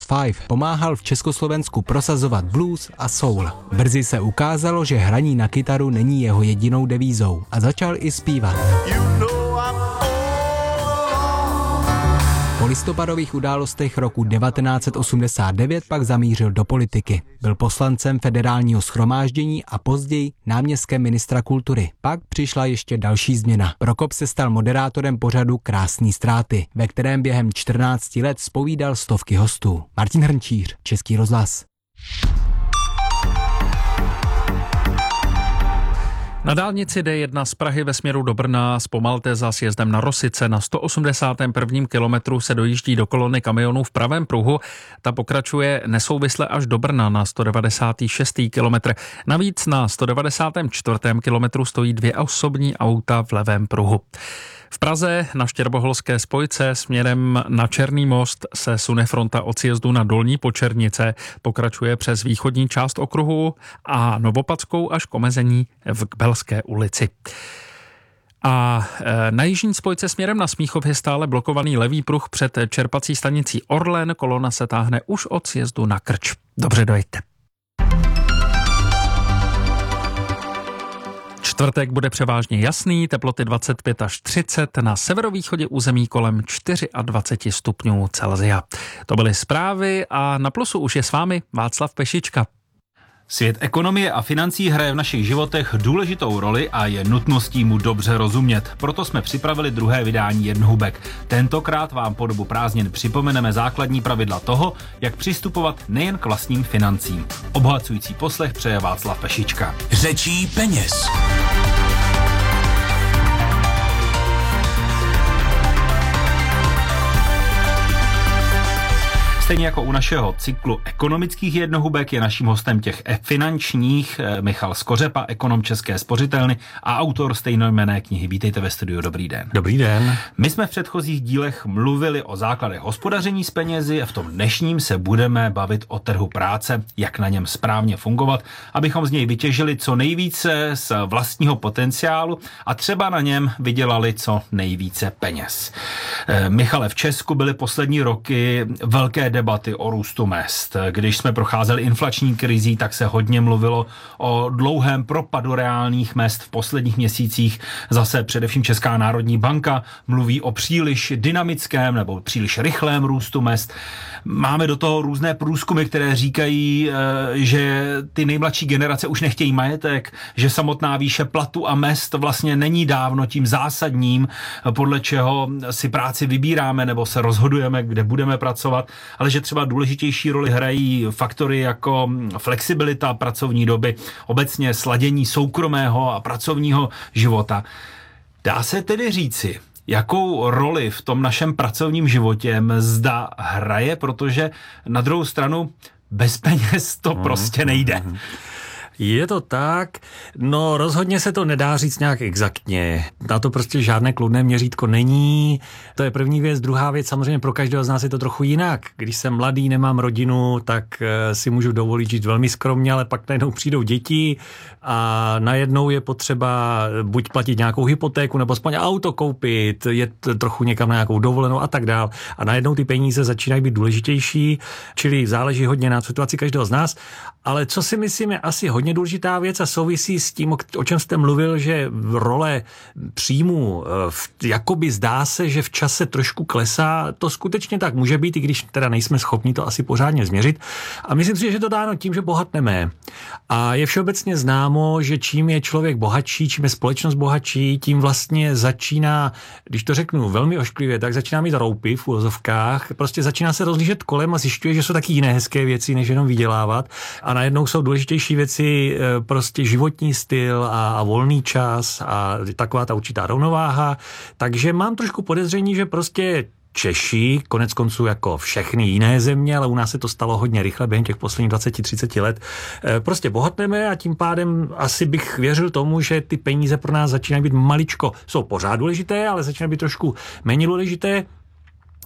Five pomáhal v Československu prosazovat blues a soul. Brzy se ukázalo, že hraní na kytaru není jeho jedinou devízou a začal i zpívat. Po listopadových událostech roku 1989 pak zamířil do politiky. Byl poslancem Federálního shromáždění a později náměstkem ministra kultury. Pak přišla ještě další změna. Prokop se stal moderátorem pořadu Krásný ztráty, ve kterém během 14 let zpovídal stovky hostů. Martin Hrnčíř, Český rozhlas. Na dálnici D1 z Prahy ve směru do Brna zpomalte za sjezdem na Rosice. Na 181. kilometru se dojíždí do kolony kamionů v pravém pruhu. Ta pokračuje nesouvisle až do Brna na 196. kilometr. Navíc na 194. kilometru stojí 2 osobní auta v levém pruhu. V Praze na Štěrboholské spojce směrem na Černý most se sune fronta od sjezdu na Dolní Počernice, pokračuje přes východní část okruhu a Novopadskou až k omezení v Kbelské ulici. A na jižní spojce směrem na Smíchov je stále blokovaný levý pruh před čerpací stanicí Orlen, kolona se táhne už od sjezdu na Krč. Dobře dojďte. Čtvrtek bude převážně jasný, teploty 25 až 30, na severovýchodě území kolem 24 stupňů Celsia. To byly zprávy a na Plusu už je s vámi Václav Pešička. Svět ekonomie a financí hraje v našich životech důležitou roli a je nutností mu dobře rozumět. Proto jsme připravili druhé vydání Jednohubek. Tentokrát vám po dobu prázdnin připomeneme základní pravidla toho, jak přistupovat nejen k vlastním financím. Obohacující poslech přeje Václav Pešička. Řečí peněz. Stejně jako u našeho cyklu ekonomických jednohubek je naším hostem těch finančních Michal Skořepa, ekonom České spořitelny a autor stejnojmenné knihy. Vítejte ve studiu, dobrý den. Dobrý den. My jsme v předchozích dílech mluvili o základech hospodaření s penězi a v tom dnešním se budeme bavit o trhu práce, jak na něm správně fungovat, abychom z něj vytěžili co nejvíce z vlastního potenciálu a třeba na něm vydělali co nejvíce peněz. Michale, v Česku byly poslední roky velké debaty o růstu mezd. Když jsme procházeli inflační krizí, tak se hodně mluvilo o dlouhém propadu reálných mezd v posledních měsících. Zase především Česká národní banka mluví o příliš dynamickém nebo příliš rychlém růstu mezd. Máme do toho různé průzkumy, které říkají, že ty nejmladší generace už nechtějí majetek, že samotná výše platu a mezd vlastně není dávno tím zásadním, podle čeho si práci vybíráme nebo se rozhodujeme, kde budeme pracovat, ale že třeba důležitější roli hrají faktory jako flexibilita pracovní doby, obecně sladění soukromého a pracovního života. Dá se tedy říci, jakou roli v tom našem pracovním životě mzda hraje, protože na druhou stranu bez peněz to prostě nejde. Je to tak, no rozhodně se to nedá říct nějak exaktně. Na to prostě žádné kloudné měřítko není. To je první věc. Druhá věc, samozřejmě pro každého z nás je to trochu jinak. Když jsem mladý, nemám rodinu, tak si můžu dovolit žít velmi skromně, ale pak najednou přijdou děti a najednou je potřeba buď platit nějakou hypotéku, nebo aspoň auto koupit, jet trochu někam na nějakou dovolenou a tak dál. A najednou ty peníze začínají být důležitější, čili záleží hodně na situaci každého z nás. Ale co si myslím je asi hodně důležitá věc a souvisí s tím, o čem jste mluvil, že role příjmů jakoby zdá se, že v čase trošku klesá. To skutečně tak může být, i když teda nejsme schopni to asi pořádně změřit. A myslím si, že je to dáno tím, že bohatneme. A je všeobecně známo, že čím je člověk bohatší, čím je společnost bohatší, tím vlastně začíná, když to řeknu velmi ošklivě, tak začíná mít roupy v úvozovkách. Prostě začíná se rozlížet kolem a zjišťuje, že jsou taky jiné hezké věci, než jenom vydělávat. A najednou jsou důležitější věci, prostě životní styl a volný čas a taková ta určitá rovnováha. Takže mám trošku podezření, že prostě Češi, konec konců jako všechny jiné země, ale u nás se to stalo hodně rychle během těch posledních 20-30 let, prostě bohatneme a tím pádem asi bych věřil tomu, že ty peníze pro nás začínají být maličko, jsou pořád důležité, ale začínají být trošku méně důležité.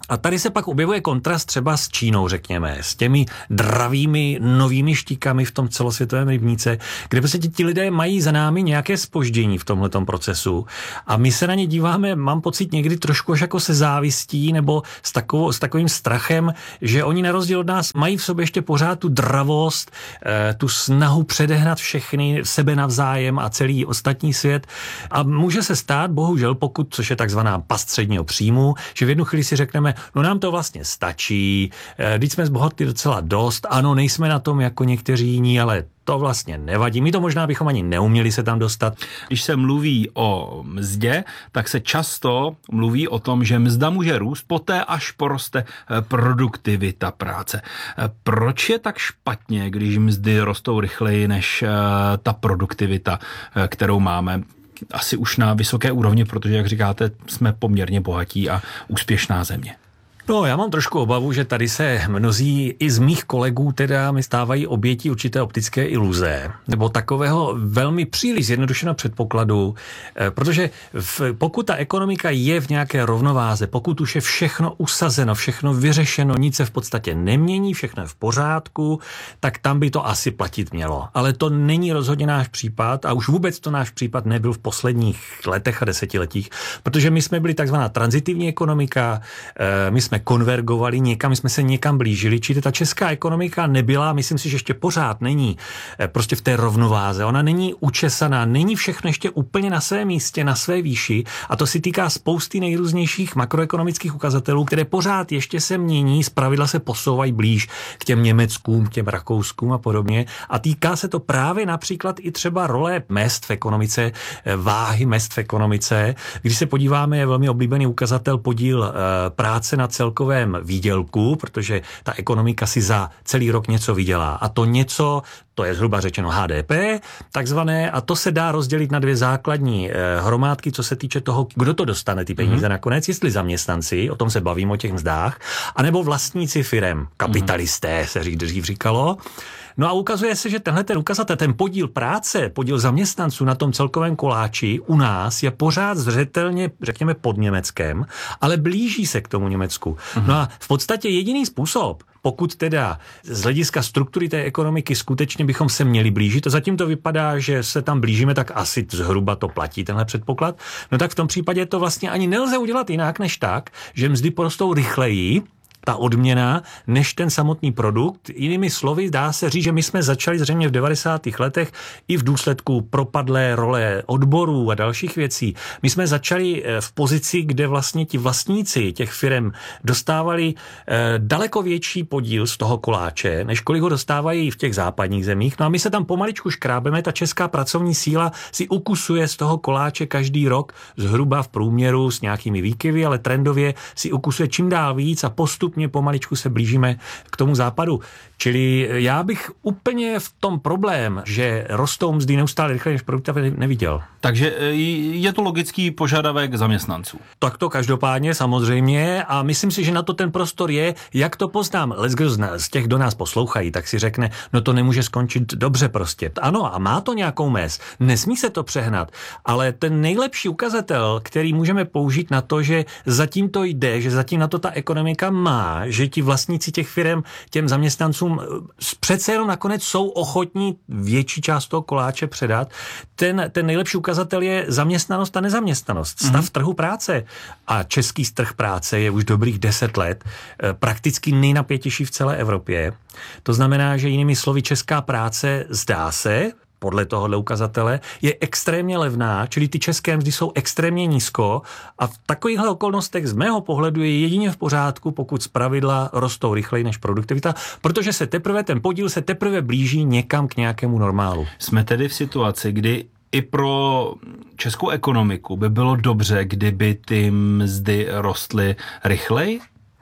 A tady se pak objevuje kontrast třeba s Čínou, řekněme, s těmi dravými novými štíkami v tom celosvětovém rybníce, kde prostě ti lidé mají za námi nějaké zpoždění v tomhletom procesu a my se na ně díváme, mám pocit někdy trošku až jako se závistí nebo s takovým strachem, že oni na rozdíl od nás mají v sobě ještě pořád tu dravost, tu snahu předehnat všechny sebe navzájem a celý ostatní svět. A může se stát, bohužel, což je takzvaná past středního příjmu, že v jednu chvíli si řekneme, no nám to vlastně stačí, když jsme zbohatli docela dost, ano, nejsme na tom jako někteří jiní, ale to vlastně nevadí. My to možná bychom ani neuměli se tam dostat. Když se mluví o mzdě, tak se často mluví o tom, že mzda může růst poté, až poroste produktivita práce. Proč je tak špatně, když mzdy rostou rychleji než ta produktivita, kterou máme? Asi už na vysoké úrovni, protože, jak říkáte, jsme poměrně bohatí a úspěšná země. No, já mám trošku obavu, že tady se mnozí i z mých kolegů teda mi stávají obětí určité optické iluze, nebo takového velmi příliš zjednodušeného předpokladu, protože pokud ta ekonomika je v nějaké rovnováze, pokud už je všechno usazeno, všechno vyřešeno, nic se v podstatě nemění, všechno je v pořádku, tak tam by to asi platit mělo. Ale to není rozhodně náš případ a už vůbec to náš případ nebyl v posledních letech a desetiletích, protože my jsme byli takzvaná tranzitivní ekonomika, my jsme konvergovali někam, my jsme se někam blížili, čili ta česká ekonomika nebyla, myslím si, že ještě pořád není prostě v té rovnováze, ona není učesaná, není všechno ještě úplně na svém místě, na své výši a to si týká spousty nejrůznějších makroekonomických ukazatelů, které pořád ještě se mění, zpravidla se posouvají blíž k těm Německům, k těm Rakouskům a podobně a týká se to právě například i třeba role mezd v ekonomice, váhy mezd v ekonomice. Když se podíváme, je velmi oblíbený ukazatel podíl práce na celkovém výdělku, protože ta ekonomika si za celý rok něco vydělá. A to něco, to je zhruba řečeno HDP, takzvané, a to se dá rozdělit na dvě základní hromádky, co se týče toho, kdo to dostane ty peníze nakonec, jestli zaměstnanci, o tom se bavím o těch mzdách, anebo vlastníci firem, kapitalisté se dřív říkalo. No a ukazuje se, že tenhle ten ukazatel, ten podíl práce, podíl zaměstnanců na tom celkovém koláči u nás je pořád zřetelně, řekněme, pod Německem, ale blíží se k tomu Německu. No a v podstatě jediný způsob, pokud teda z hlediska struktury té ekonomiky skutečně bychom se měli blížit, a zatím to vypadá, že se tam blížíme, tak asi zhruba to platí tenhle předpoklad, no tak v tom případě to vlastně ani nelze udělat jinak než tak, že mzdy porostou rychleji, ta odměna, než ten samotný produkt. Jinými slovy, dá se říct, že my jsme začali zřejmě v 90. letech i v důsledku propadlé role odborů a dalších věcí. My jsme začali v pozici, kde vlastně ti vlastníci těch firem dostávali daleko větší podíl z toho koláče, než kolik ho dostávají v těch západních zemích. No a my se tam pomaličku škrábeme, ta česká pracovní síla si ukusuje z toho koláče každý rok zhruba v průměru s nějakými výkyvy, ale trendově si ukusuje čím dál víc a postupně pomaličku se blížíme k tomu západu. Čili já bych úplně v tom problém, že rostou mzdy neustále rychleji než produktivita, neviděl. Takže je to logický požadavek zaměstnanců. Tak to každopádně samozřejmě a myslím si, že na to ten prostor je, jak to poznám. Leckdo z těch, kdo nás poslouchají, tak si řekne, no to nemůže skončit dobře prostě. Ano, a má to nějakou mez, nesmí se to přehnat, ale ten nejlepší ukazatel, který můžeme použít na to, že zatím to jde, že zatím na to ta ekonomika má, že ti vlastníci těch firem těm zaměstnancům přece jenom nakonec jsou ochotní větší část toho koláče předat. Ten nejlepší ukazatel je zaměstnanost a nezaměstnanost. Stav trhu práce. A český trh práce je už dobrých 10 let prakticky nejnapětější v celé Evropě. To znamená, že jinými slovy česká práce zdá se, podle tohohle ukazatele, je extrémně levná, čili ty české mzdy jsou extrémně nízko a v takovýchhle okolnostech z mého pohledu je jedině v pořádku, pokud zpravidla rostou rychleji než produktivita, protože se teprve ten podíl se teprve blíží někam k nějakému normálu. Jsme tedy v situaci, kdy i pro českou ekonomiku by bylo dobře, kdyby ty mzdy rostly rychleji?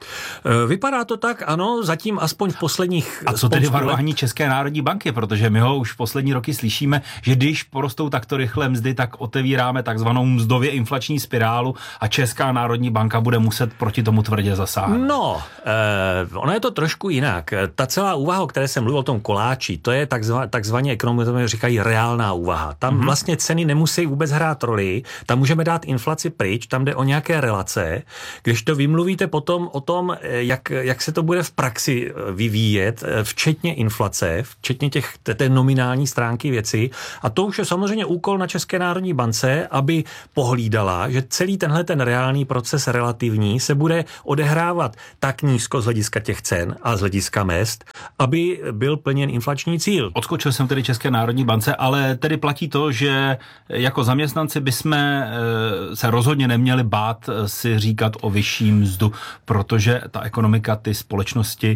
Vypadá to tak, ano, zatím aspoň v posledních... A co tedy varování České národní banky, protože my ho už poslední roky slyšíme, že když porostou takto rychle mzdy, tak otevíráme takzvanou mzdově inflační spirálu a Česká národní banka bude muset proti tomu tvrdě zasáhnout. No, ono je to trošku jinak. Ta celá úvaha, o které jsem mluvil o tom koláči, to je takzvaně ekonomové říkají reálná úvaha. Tam vlastně ceny nemusí vůbec hrát roli, tam můžeme dát inflaci pryč, tam jde o nějaké relace, když to vymluvíte potom o tom tom, jak se to bude v praxi vyvíjet, včetně inflace, včetně té nominální stránky věci. A to už je samozřejmě úkol na České národní bance, aby pohlídala, že celý tenhle ten reálný proces relativní se bude odehrávat tak nízko z hlediska těch cen a z hlediska mezd, aby byl plněn inflační cíl. Odskočil jsem tedy České národní bance, ale tedy platí to, že jako zaměstnanci bychom se rozhodně neměli bát si říkat o vyšší mzdu, protože ta ekonomika, ty společnosti,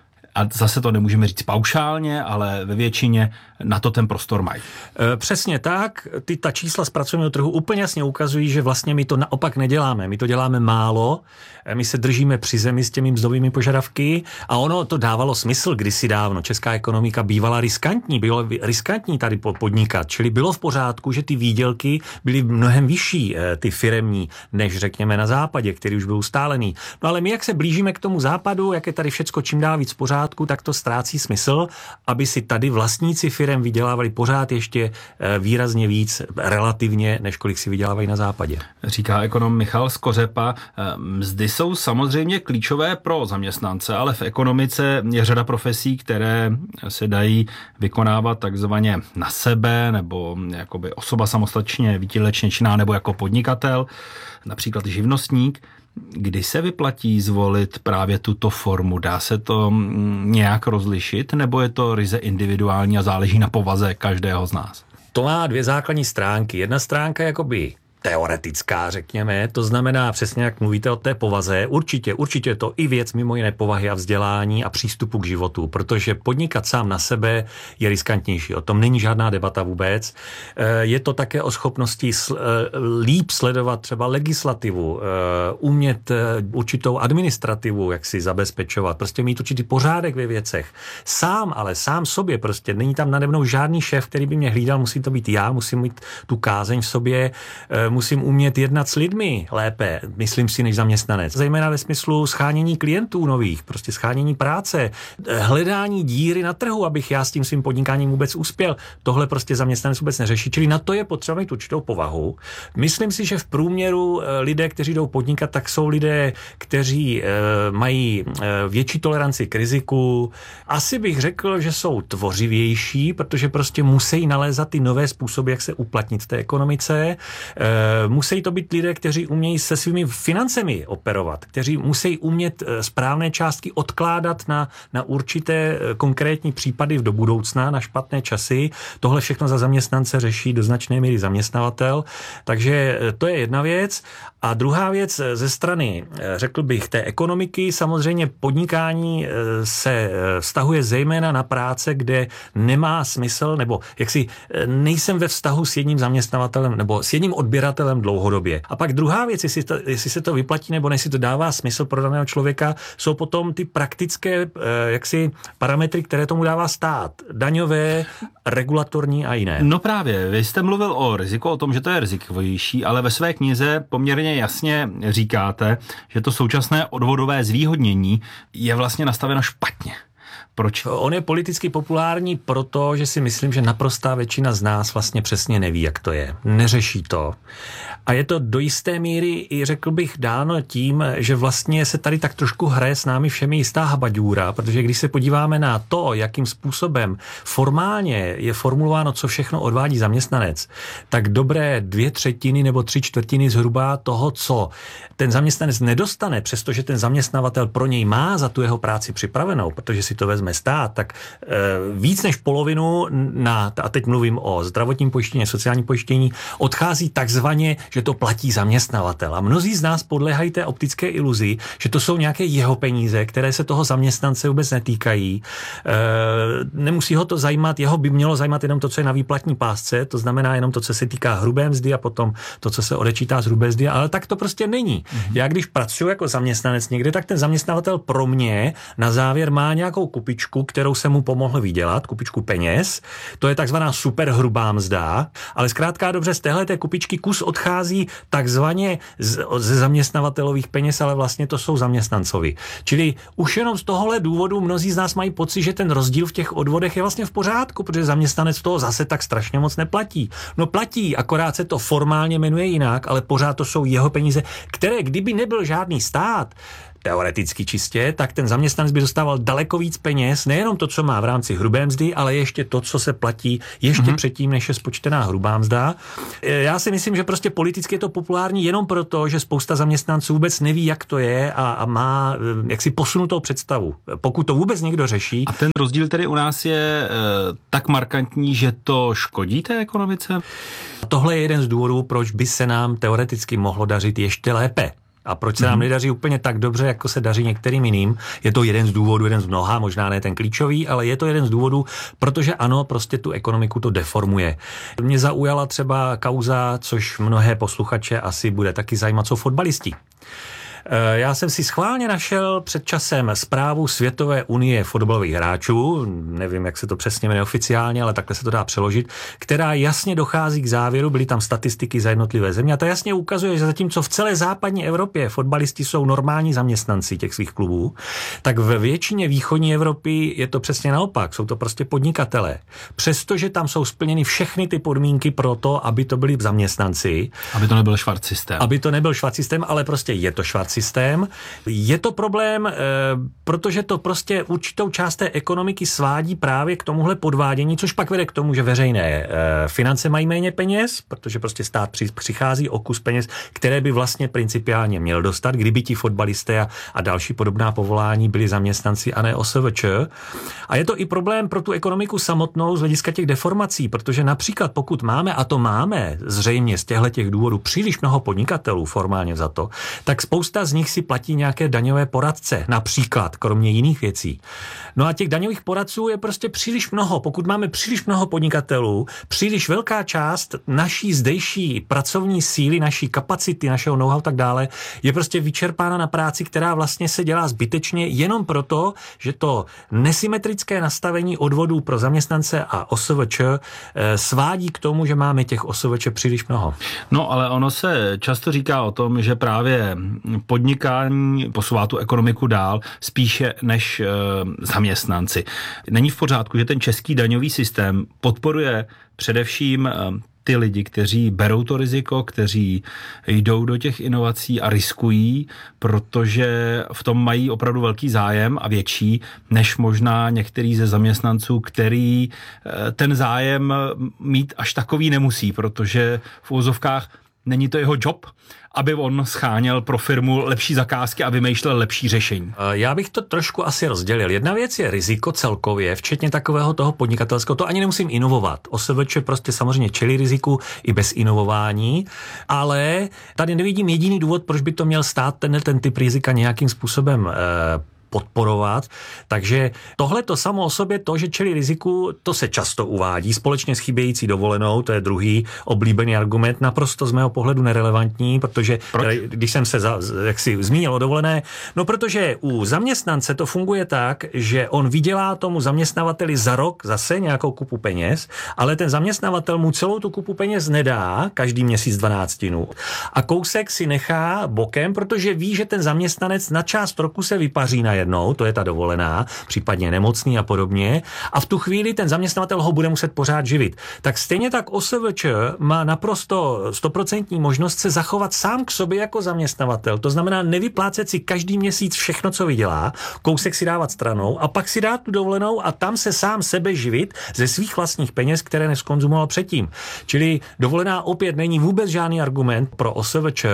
a zase to nemůžeme říct paušálně, ale ve většině na to ten prostor mají. Přesně tak. Ta čísla z pracovního trhu úplně jasně ukazují, že vlastně my to naopak neděláme. My to děláme málo, my se držíme při zemi s těmi mzdovými požadavky a ono to dávalo smysl kdysi dávno. Česká ekonomika bývala riskantní, bylo riskantní tady podnikat, čili bylo v pořádku, že ty výdělky byly mnohem vyšší, ty firemní, než řekněme na západě, který už byl ustálený. No ale my, jak se blížíme k tomu západu, jak je tady všecko čím dál víc v pořádku, tak to ztrácí smysl, aby si tady vlastníci firem vydělávali pořád ještě výrazně víc relativně, než kolik si vydělávají na západě. Říká ekonom Michal Skořepa. Mzdy jsou samozřejmě klíčové pro zaměstnance, ale v ekonomice je řada profesí, které se dají vykonávat takzvaně na sebe, nebo jakoby osoba samostatně výdělečně činná, nebo jako podnikatel, například živnostník. Kdy se vyplatí zvolit právě tuto formu? Dá se to nějak rozlišit, nebo je to ryze individuální a záleží na povaze každého z nás? To má dvě základní stránky. Jedna stránka jakoby teoretická, řekněme, to znamená přesně, jak mluvíte o té povaze, určitě je to i věc mimo jiné povahy a vzdělání a přístupu k životu, protože podnikat sám na sebe je riskantnější, o tom není žádná debata vůbec. Je to také o schopnosti líp sledovat třeba legislativu, umět určitou administrativu, jak si zabezpečovat, prostě mít určitý pořádek ve věcech. Sám sobě prostě, není tam nade mnou žádný šéf, který by mě hlídal, musí to být já, musím mít tu kázeň v sobě, musím umět jednat s lidmi lépe, myslím si, než zaměstnanec. Zejména ve smyslu shánění klientů nových, prostě shánění práce, hledání díry na trhu, abych já s tím svým podnikáním vůbec uspěl. Tohle prostě zaměstnanec vůbec neřeší, čili na to je potřeba mít určitou povahu. Myslím si, že v průměru lidé, kteří jdou podnikat, tak jsou lidé, kteří mají větší toleranci k riziku. Asi bych řekl, že jsou tvořivější, protože prostě musí nalézat ty nové způsoby, jak se uplatnit v té ekonomice. Musí to být lidé, kteří umějí se svými financemi operovat, kteří musí umět správné částky odkládat na určité konkrétní případy do budoucna, na špatné časy. Tohle všechno za zaměstnance řeší do značné míry zaměstnavatel. Takže to je jedna věc. A druhá věc ze strany, řekl bych, té ekonomiky, samozřejmě podnikání se vztahuje zejména na práce, kde nemá smysl, nebo jaksi nejsem ve vztahu s jedním zaměstnavatelem nebo s jedním odběratelem dlouhodobě. A pak druhá věc, jestli se to vyplatí nebo jestli to dává smysl pro daného člověka, jsou potom ty praktické jaksi parametry, které tomu dává stát. Daňové, regulatorní a jiné. No právě, vy jste mluvil o riziku, o tom, že to je rizikovější, ale ve své knize poměrně jasně říkáte, že to současné odvodové zvýhodnění je vlastně nastaveno špatně. Proč? On je politicky populární proto, že si myslím, že naprostá většina z nás vlastně přesně neví, jak to je. Neřeší to. A je to do jisté míry, i řekl bych, dáno tím, že vlastně se tady tak trošku hraje s námi všemi jistá habaďůra, protože když se podíváme na to, jakým způsobem formálně je formulováno, co všechno odvádí zaměstnanec, tak dobré 2/3 nebo 3/4 zhruba toho, co ten zaměstnanec nedostane, přestože ten zaměstnavatel pro něj má za tu jeho práci připravenou, protože si to vezme stát, tak víc než polovinu a teď mluvím o zdravotním pojištění, sociálním pojištění, odchází takzvaně, že to platí zaměstnavatel. A mnozí z nás podléhají té optické iluzi, že to jsou nějaké jeho peníze, které se toho zaměstnance vůbec netýkají. Nemusí ho to zajímat, jeho by mělo zajímat jenom to, co je na výplatní pásce, to znamená jenom to, co se týká hrubé mzdy a potom to, co se odečítá z hrubé mzdy, ale tak to prostě není. Já když pracuji jako zaměstnanec někde, tak ten zaměstnavatel pro mě na závěr má nějakou kupičku, kterou jsem mu pomohl vydělat, kupičku peněz. To je takzvaná superhrubá mzda, ale zkrátka dobře z téhleté kupičky kus odchází takzvaně ze zaměstnavatelových peněz, ale vlastně to jsou zaměstnancovi. Čili už jenom z tohohle důvodu mnozí z nás mají pocit, že ten rozdíl v těch odvodech je vlastně v pořádku, protože zaměstnanec toho zase tak strašně moc neplatí. No platí, akorát se to formálně jmenuje jinak, ale pořád to jsou jeho peníze, které kdyby nebyl žádný stát, teoreticky čistě, tak ten zaměstnanec by dostával daleko víc peněz, nejenom to, co má v rámci hrubé mzdy, ale ještě to, co se platí ještě předtím, než je spočtená hrubá mzda. Já si myslím, že prostě politicky je to populární jenom proto, že spousta zaměstnanců vůbec neví, jak to je a má jaksi posunutou představu. Pokud to vůbec někdo řeší. A ten rozdíl tedy u nás je tak markantní, že to škodí té ekonomice? Tohle je jeden z důvodů, proč by se nám teoreticky mohlo dařit ještě lépe. A proč se nám nedaří úplně tak dobře, jako se daří některým jiným. Je to jeden z důvodů, jeden z mnoha, možná ne ten klíčový, ale je to jeden z důvodů, protože ano, prostě tu ekonomiku to deformuje. Mě zaujala třeba kauza, což mnohé posluchače asi bude taky zajímat, jsou fotbalisti. Já jsem si schválně našel před časem zprávu Světové unie fotbalových hráčů, nevím, jak se to přesně jmenuje oficiálně, ale takhle se to dá přeložit, která jasně dochází k závěru, byly tam statistiky za jednotlivé země a ta jasně ukazuje, že zatímco v celé západní Evropě fotbalisti jsou normální zaměstnanci těch svých klubů, tak ve většině východní Evropy je to přesně naopak, jsou to prostě podnikatelé. Přestože tam jsou splněny všechny ty podmínky pro to, aby to byli zaměstnanci. Aby to nebyl švart systém. Aby to nebyl švart systém, ale prostě je to švart systém. Je to problém, protože to prostě určitou část té ekonomiky svádí právě k tomuhle podvádění, což pak vede k tomu, že veřejné finance mají méně peněz, protože prostě stát přichází o kus peněz, které by vlastně principiálně měl dostat, kdyby ti fotbalisté a další podobná povolání byli zaměstnanci a ne OSVČ. A je to i problém pro tu ekonomiku samotnou z hlediska těch deformací, protože například pokud máme, a to máme zřejmě z těchto důvodů příliš mnoho podnikatelů formálně za to, tak spousta z nich si platí nějaké daňové poradce, například, kromě jiných věcí. No a těch daňových poradců je prostě příliš mnoho. Pokud máme příliš mnoho podnikatelů, příliš velká část naší zdejší pracovní síly, naší kapacity, našeho know-how tak dále, je prostě vyčerpána na práci, která vlastně se dělá zbytečně jenom proto, že to nesymetrické nastavení odvodů pro zaměstnance a OSVČ svádí k tomu, že máme těch OSVČ příliš mnoho. No, ale ono se často říká o tom, že právě podnikání posouvá tu ekonomiku dál spíše než zaměstnanci. Není v pořádku, že ten český daňový systém podporuje především ty lidi, kteří berou to riziko, kteří jdou do těch inovací a riskují, protože v tom mají opravdu velký zájem a větší, než možná některý ze zaměstnanců, který ten zájem mít až takový nemusí, protože v úvozovkách není to jeho job, aby on scháněl pro firmu lepší zakázky a vymýšlel lepší řešení. Já bych to trošku asi rozdělil. Jedna věc je riziko celkově, včetně takového toho podnikatelského, to ani nemusím inovovat. OSVČ prostě samozřejmě čelí riziku i bez inovování, ale tady nevidím jediný důvod, proč by to měl stát ten typ rizika nějakým způsobem podporovat. Takže tohle to samo o sobě, to, že čelí riziku, to se často uvádí společně s chybějící dovolenou, to je druhý oblíbený argument, naprosto z mého pohledu nerelevantní, protože když jsem se jaksi zmínil o dovolené, no protože u zaměstnance to funguje tak, že on vydělá tomu zaměstnavateli za rok zase nějakou kupu peněz, ale ten zaměstnavatel mu celou tu kupu peněz nedá každý měsíc 12. A kousek si nechá bokem, protože ví, že ten zaměstnanec na část roku se vypaří na jednou, to je ta dovolená, případně nemocný a podobně, a v tu chvíli ten zaměstnavatel ho bude muset pořád živit. Tak stejně tak OSVČ má naprosto 100% možnost se zachovat sám k sobě jako zaměstnavatel. To znamená nevyplácet si každý měsíc všechno, co vydělá, kousek si dávat stranou a pak si dát tu dovolenou a tam se sám sebe živit ze svých vlastních peněz, které neskonzumoval předtím. Čili dovolená opět není vůbec žádný argument pro OSVČ.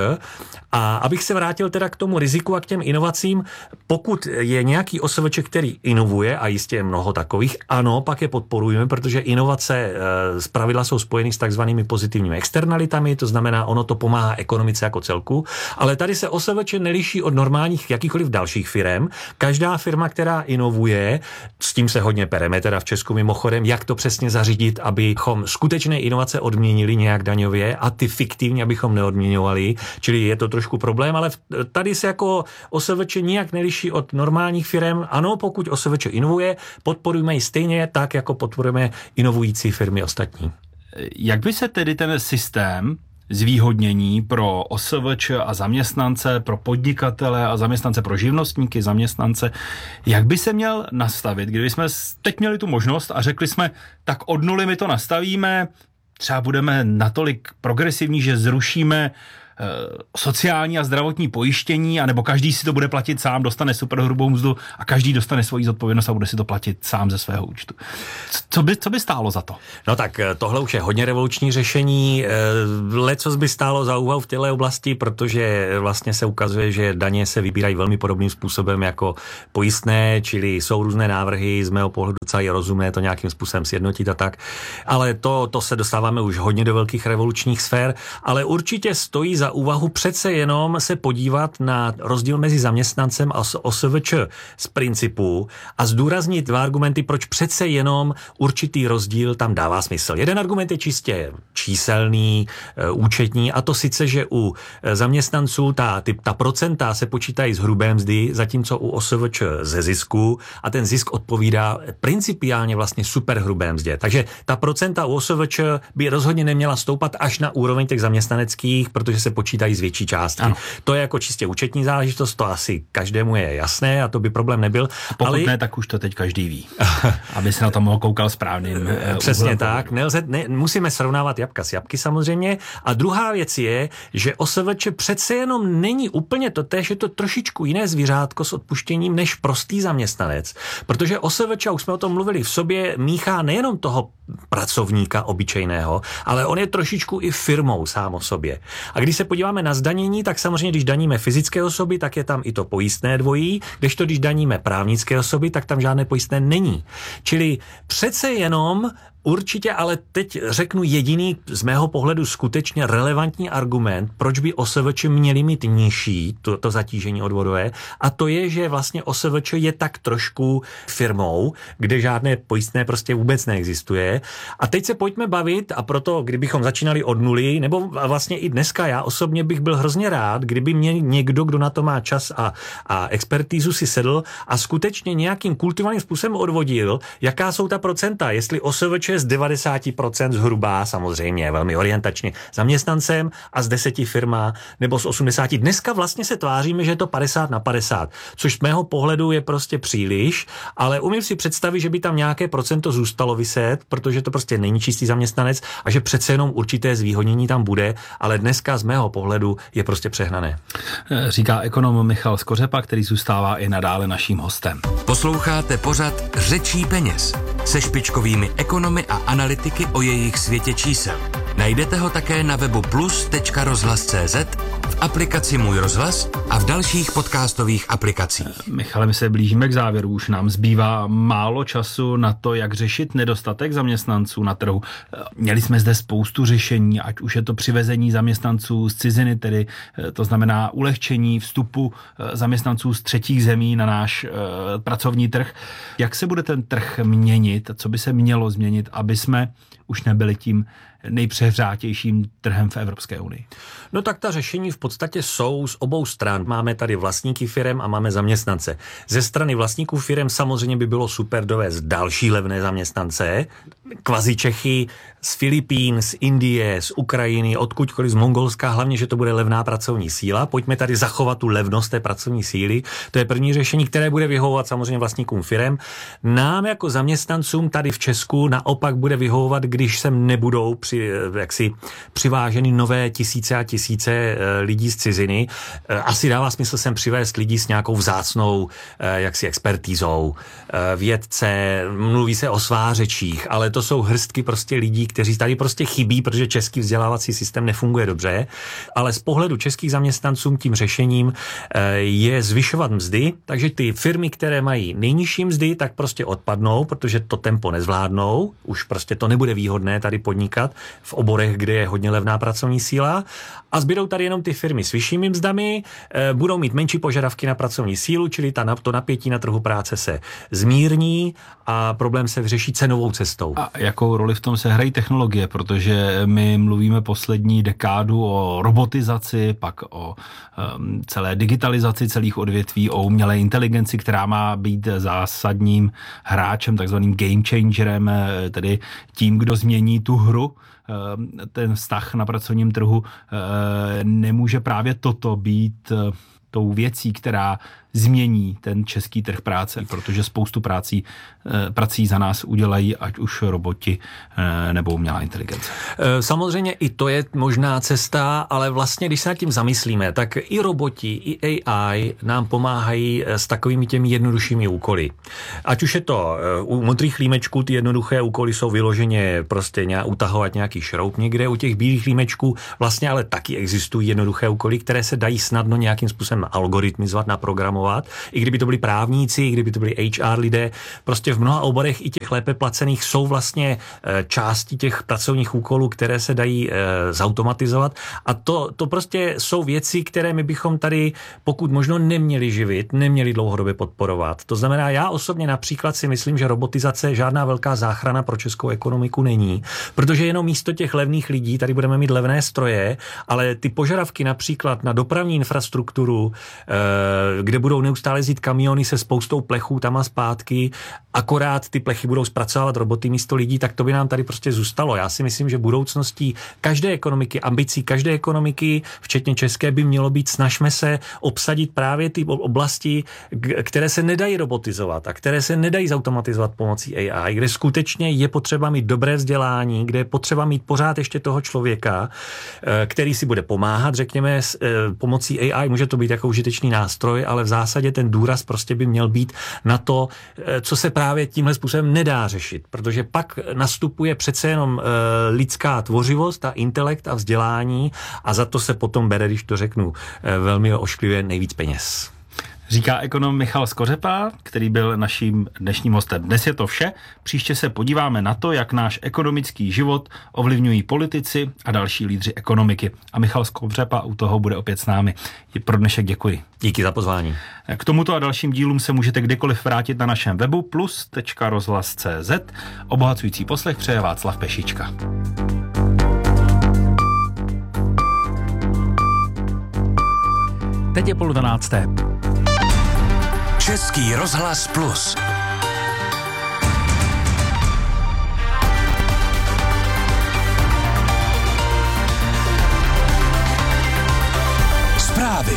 A abych se vrátil teda k tomu riziku a k těm inovacím, pokud je nějaký OSVČ, který inovuje, a jistě je mnoho takových, ano, pak je podporujeme, protože inovace zpravidla jsou spojeny s takzvanými pozitivními externalitami, to znamená, ono to pomáhá ekonomice jako celku, ale tady se OSVČ neliší od normálních jakýchkoliv dalších firem. Každá firma, která inovuje, s tím se hodně pereme, teda v Česku mimochodem, jak to přesně zařídit, abychom skutečné inovace odměnili nějak daňově a ty fiktivně, abychom neodměňovali, čili je to trošku problém, ale tady se jako OSVČ nijak neliší od normálních firm. Ano, pokud OSVČ inovuje, podporujeme ji stejně tak, jako podporujeme inovující firmy ostatní. Jak by se tedy ten systém zvýhodnění pro OSVČ a zaměstnance, pro podnikatele a zaměstnance, pro živnostníky, zaměstnance, jak by se měl nastavit, kdyby jsme teď měli tu možnost a řekli jsme, tak od nuly my to nastavíme, třeba budeme natolik progresivní, že zrušíme sociální a zdravotní pojištění, anebo každý si to bude platit sám, dostane superhrubou mzdu a každý dostane svoji zodpovědnost a bude si to platit sám ze svého účtu. Co by stálo za to? No tak tohle už je hodně revoluční řešení. Lecos by stálo za úvahu v této oblasti, protože vlastně se ukazuje, že daně se vybírají velmi podobným způsobem jako pojistné, čili jsou různé návrhy, z mého pohledu docela je rozumné to nějakým způsobem sjednotit a tak. Ale to se dostáváme už hodně do velkých revolučních sfér, ale určitě stojí za úvahu přece jenom se podívat na rozdíl mezi zaměstnancem a OSVČ z principu a zdůraznit dva argumenty, proč přece jenom určitý rozdíl tam dává smysl. Jeden argument je čistě číselný, účetní, a to sice, že u zaměstnanců ta procenta se počítají z hrubé mzdy, zatímco u OSVČ ze zisku, a ten zisk odpovídá principiálně vlastně superhrubé mzdě. Takže ta procenta u OSVČ by rozhodně neměla stoupat až na úroveň těch zaměstnaneckých, protože se počítají z větší částky. Ano. To je jako čistě účetní záležitost, to asi každému je jasné a to by problém nebyl. Pokud ne, tak už to teď každý ví. Aby se na to mohl koukal správným. Přesně tak. Musíme srovnávat jabka s jabky samozřejmě. A druhá věc je, že OSVČ přece jenom není úplně totéž, je to trošičku jiné zvířátko s odpuštěním než prostý zaměstnanec. Protože OSVČ, už jsme o tom mluvili, v sobě míchá nejenom toho pracovníka obyčejného, ale on je trošičku i firmou sám o sobě. A když se podíváme na zdanění, tak samozřejmě, když daníme fyzické osoby, tak je tam i to pojistné dvojí, kdežto když daníme právnické osoby, tak tam žádné pojistné není. Čili přece jenom určitě, ale teď řeknu jediný z mého pohledu skutečně relevantní argument, proč by OSVČ měli mít nižší to zatížení odvodové, a to je, že vlastně OSVČ je tak trošku firmou, kde žádné pojistné prostě vůbec neexistuje. A teď se pojďme bavit, a proto, kdybychom začínali od nuly, nebo vlastně i dneska, já osobně bych byl hrozně rád, kdyby mě někdo, kdo na to má čas a expertízu, si sedl a skutečně nějakým kultivovaným způsobem odvodil, jaká jsou ta procenta, jestli OSVČ z 90% zhruba, samozřejmě velmi orientačně zaměstnancem a z 10 firma, nebo z 80. Dneska vlastně se tváříme, že je to 50/50, což z mého pohledu je prostě příliš, ale umím si představit, že by tam nějaké procento zůstalo viset, protože to prostě není čistý zaměstnanec a že přece jenom určité zvýhodnění tam bude, ale dneska z mého pohledu je prostě přehnané. Říká ekonom Michal Skořepa, který zůstává i nadále naším hostem. Posloucháte pořad Řečí peněz se špičkovými ekonomy a analytiky o jejich světě čísel. Najdete ho také na webu plus.rozhlas.cz, v aplikaci Můj rozhlas a v dalších podcastových aplikacích. Michale, my se blížíme k závěru, už nám zbývá málo času na to, jak řešit nedostatek zaměstnanců na trhu. Měli jsme zde spoustu řešení, ať už je to přivezení zaměstnanců z ciziny, tedy to znamená ulehčení vstupu zaměstnanců z třetích zemí na náš pracovní trh. Jak se bude ten trh měnit, co by se mělo změnit, aby jsme už nebyli tím nejpřehřátějším trhem v Evropské unii? No tak ta řešení v podstatě jsou z obou stran. Máme tady vlastníky firem a máme zaměstnance. Ze strany vlastníků firem samozřejmě by bylo super dovést další levné zaměstnance, kvazi Čechy z Filipín, z Indie, z Ukrajiny, odkudkoliv z Mongolska, hlavně, že to bude levná pracovní síla. Pojďme tady zachovat tu levnost té pracovní síly. To je první řešení, které bude vyhovovat samozřejmě vlastníkům firem. Nám jako zaměstnancům tady v Česku naopak bude vyhovovat, když sem nebudou přiváženy nové tisíce a tisíce lidí z ciziny. Asi dává smysl sem přivést lidi s nějakou vzácnou expertízou, vědce, mluví se o svářečích, ale to jsou hrstky prostě lidí, kteří tady prostě chybí, protože český vzdělávací systém nefunguje dobře, ale z pohledu českých zaměstnanců tím řešením je zvyšovat mzdy, takže ty firmy, které mají nejnižší mzdy, tak prostě odpadnou, protože to tempo nezvládnou, už prostě to nebude výhodné tady podnikat v oborech, kde je hodně levná pracovní síla, a zbydou tady jenom ty firmy s vyššími mzdami, budou mít menší požadavky na pracovní sílu, čili to napětí na trhu práce se zmírní a problém se vyřeší cenovou cestou. A jakou roli v tom se hrají technologie, protože my mluvíme poslední dekádu o robotizaci, pak o celé digitalizaci celých odvětví, o umělé inteligenci, která má být zásadním hráčem, takzvaným game changerem, tedy tím, kdo změní tu hru, ten vztah na pracovním trhu. Nemůže právě toto být tou věcí, která změní ten český trh práce, protože spoustu prací za nás udělají ať už roboti nebo umělá inteligence. Samozřejmě i to je možná cesta, ale vlastně, když se nad tím zamyslíme, tak i roboti, i AI nám pomáhají s takovými těmi jednoduššími úkoly. Ať už je to u modrých límečků, ty jednoduché úkoly jsou vyloženě prostě utahovat nějaký šroub někde, u těch bílých límečků vlastně ale taky existují jednoduché úkoly, které se dají snadno nějakým způsobem algoritmizovat, naprogramovat. I kdyby to byli právníci, i kdyby to byli HR lidé, prostě v mnoha oborech i těch lépe placených jsou vlastně části těch pracovních úkolů, které se dají zautomatizovat. A to prostě jsou věci, které my bychom tady pokud možno neměli živit, neměli dlouhodobě podporovat. To znamená, já osobně například si myslím, že robotizace žádná velká záchrana pro českou ekonomiku není, protože jenom místo těch levných lidí tady budeme mít levné stroje, ale ty požadavky například na dopravní infrastrukturu, kde budou neustále jezdit kamiony se spoustou plechů tam a zpátky, akorát ty plechy budou zpracovávat roboty místo lidí, tak to by nám tady prostě zůstalo. Já si myslím, že budoucností každé ekonomiky, ambicí každé ekonomiky, včetně české, by mělo být, snažme se obsadit právě ty oblasti, které se nedají robotizovat a které se nedají zautomatizovat pomocí AI, kde skutečně je potřeba mít dobré vzdělání, kde je potřeba mít pořád ještě toho člověka, který si bude pomáhat, řekněme, pomocí AI. Může to být jako užitečný nástroj, ale v zásadě ten důraz prostě by měl být na to, co se právě tímhle způsobem nedá řešit, protože pak nastupuje přece jenom lidská tvořivost a intelekt a vzdělání a za to se potom bere, když to řeknu velmi ošklivě, nejvíc peněz. Říká ekonom Michal Skořepa, který byl naším dnešním hostem. Dnes je to vše. Příště se podíváme na to, jak náš ekonomický život ovlivňují politici a další lídři ekonomiky. A Michal Skořepa u toho bude opět s námi. Pro dnešek děkuji. Díky za pozvání. K tomuto a dalším dílům se můžete kdykoliv vrátit na našem webu plus.rozhlas.cz. Obohacující poslech přeje Václav Pešička. Teď je 11:30. Český rozhlas Plus. Zprávy.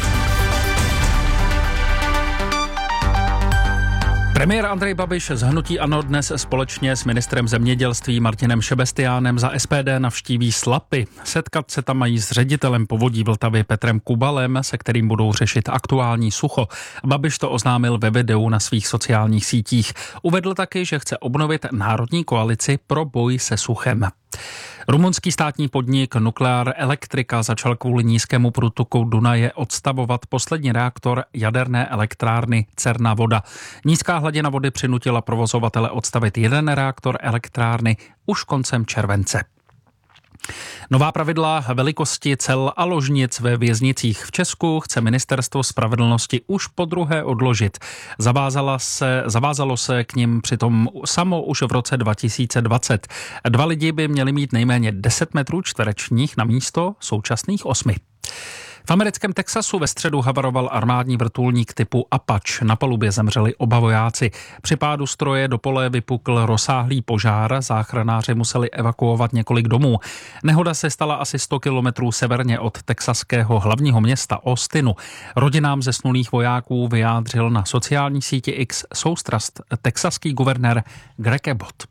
Premiér Andrej Babiš z hnutí ANO dnes společně s ministrem zemědělství Martinem Šebestiánem za SPD navštíví Slapy. Setkat se tam mají s ředitelem Povodí Vltavy Petrem Kubalem, se kterým budou řešit aktuální sucho. Babiš to oznámil ve videu na svých sociálních sítích. Uvedl taky, že chce obnovit národní koalici pro boj se suchem. Rumunský státní podnik Nuclear Electrica začal kvůli nízkému průtoku Dunaje odstavovat poslední reaktor jaderné elektrárny Černá Voda. Nízká hladina vody přinutila provozovatele odstavit jeden reaktor elektrárny už koncem července. Nová pravidla velikosti cel a ložnic ve věznicích v Česku chce Ministerstvo spravedlnosti už podruhé odložit. Zavázalo se k nim přitom samo už v roce 2020. 2 lidi by měli mít nejméně 10 metrů čtverečních na místo současných 8. V americkém Texasu ve středu havaroval armádní vrtulník typu Apache. Na palubě zemřeli 2 vojáci. Při pádu stroje do pole vypukl rozsáhlý požár, záchranáři museli evakuovat několik domů. Nehoda se stala asi 100 kilometrů severně od texaského hlavního města Austinu. Rodinám zesnulých vojáků vyjádřil na sociální síti X soustrast texaský guvernér Greg Abbott.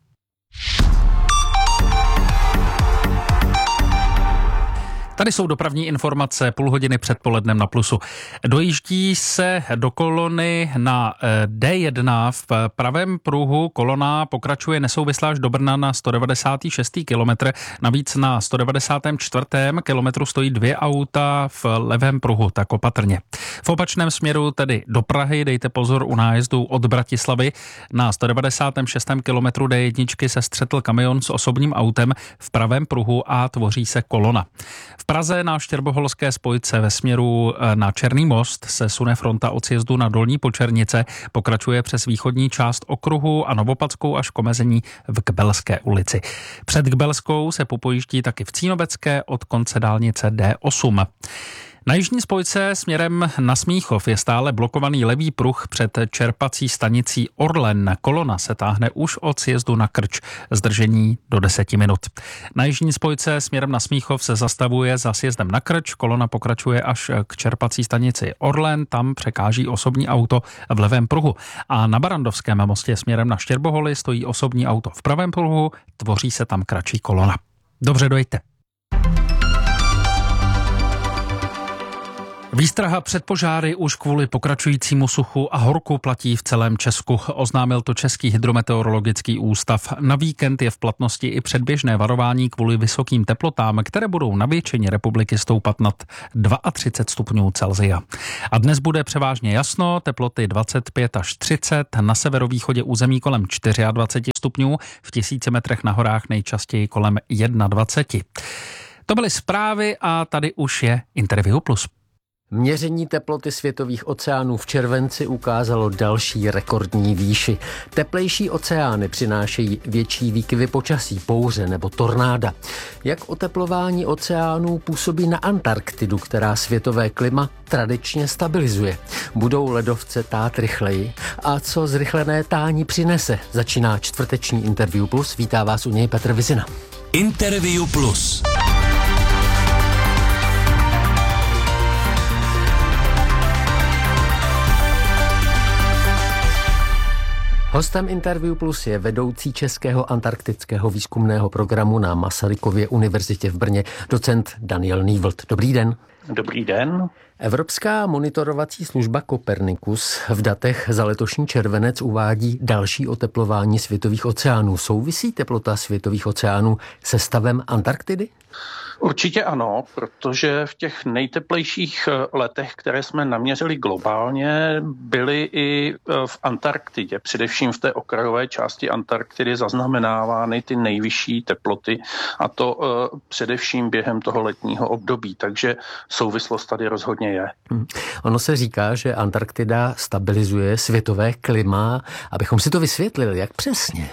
Tady jsou dopravní informace půl hodiny před polednem na Plusu. Dojíždí se do kolony na D1 v pravém pruhu. Kolona pokračuje nesouvislá až do Brna na 196. kilometr. Navíc na 194. kilometru stojí 2 auta v levém pruhu, tak opatrně. V opačném směru, tedy do Prahy, dejte pozor u nájezdu od Bratislavy. Na 196. kilometru D1 se střetl kamion s osobním autem v pravém pruhu a tvoří se kolona. V Praze na štěrboholské spojce ve směru na Černý most se sune fronta od sjezdu na Dolní Počernice, pokračuje přes východní část okruhu a Novopadskou až k omezení v Kbelské ulici. Před Kbelskou se popojíždí taky v Cínovecké od konce dálnice D8. Na jižní spojce směrem na Smíchov je stále blokovaný levý pruh před čerpací stanicí Orlen. Kolona se táhne už od sjezdu na Krč. Zdržení do 10 minut. Na jižní spojce směrem na Smíchov se zastavuje za sjezdem na Krč. Kolona pokračuje až k čerpací stanici Orlen. Tam překáží osobní auto v levém pruhu. A na Barandovském mostě směrem na Štěrboholy stojí osobní auto v pravém pruhu. Tvoří se tam kratší kolona. Dobře, dojďte. Výstraha před požáry už kvůli pokračujícímu suchu a horku platí v celém Česku, oznámil to Český hydrometeorologický ústav. Na víkend je v platnosti i předběžné varování kvůli vysokým teplotám, které budou na většině republiky stoupat nad 32 stupňů Celsia. A dnes bude převážně jasno, teploty 25 až 30, na severovýchodě území kolem 24 stupňů, v 1000 metrech na horách nejčastěji kolem 21. To byly zprávy a tady už je Interview Plus. Měření teploty světových oceánů v červenci ukázalo další rekordní výši. Teplejší oceány přinášejí větší výkyvy počasí, bouře nebo tornáda. Jak oteplování oceánů působí na Antarktidu, která světové klima tradičně stabilizuje? Budou ledovce tát rychleji? A co zrychlené tání přinese? Začíná čtvrteční Interview Plus. Vítá vás u něj Petr Vizina. Interview Plus. Hostem Interview Plus je vedoucí Českého antarktického výzkumného programu na Masarykově univerzitě v Brně, docent Daniel Nývlt. Dobrý den. Dobrý den. Evropská monitorovací služba Copernicus v datech za letošní červenec uvádí další oteplování světových oceánů. Souvisí teplota světových oceánů se stavem Antarktidy? Určitě ano, protože v těch nejteplejších letech, které jsme naměřili globálně, byly i v Antarktidě, především v té okrajové části Antarktidy zaznamenávány ty nejvyšší teploty, a to především během toho letního období, takže souvislost tady rozhodně je. Ono se říká, že Antarktida stabilizuje světové klima. Abychom si to vysvětlili, jak přesně?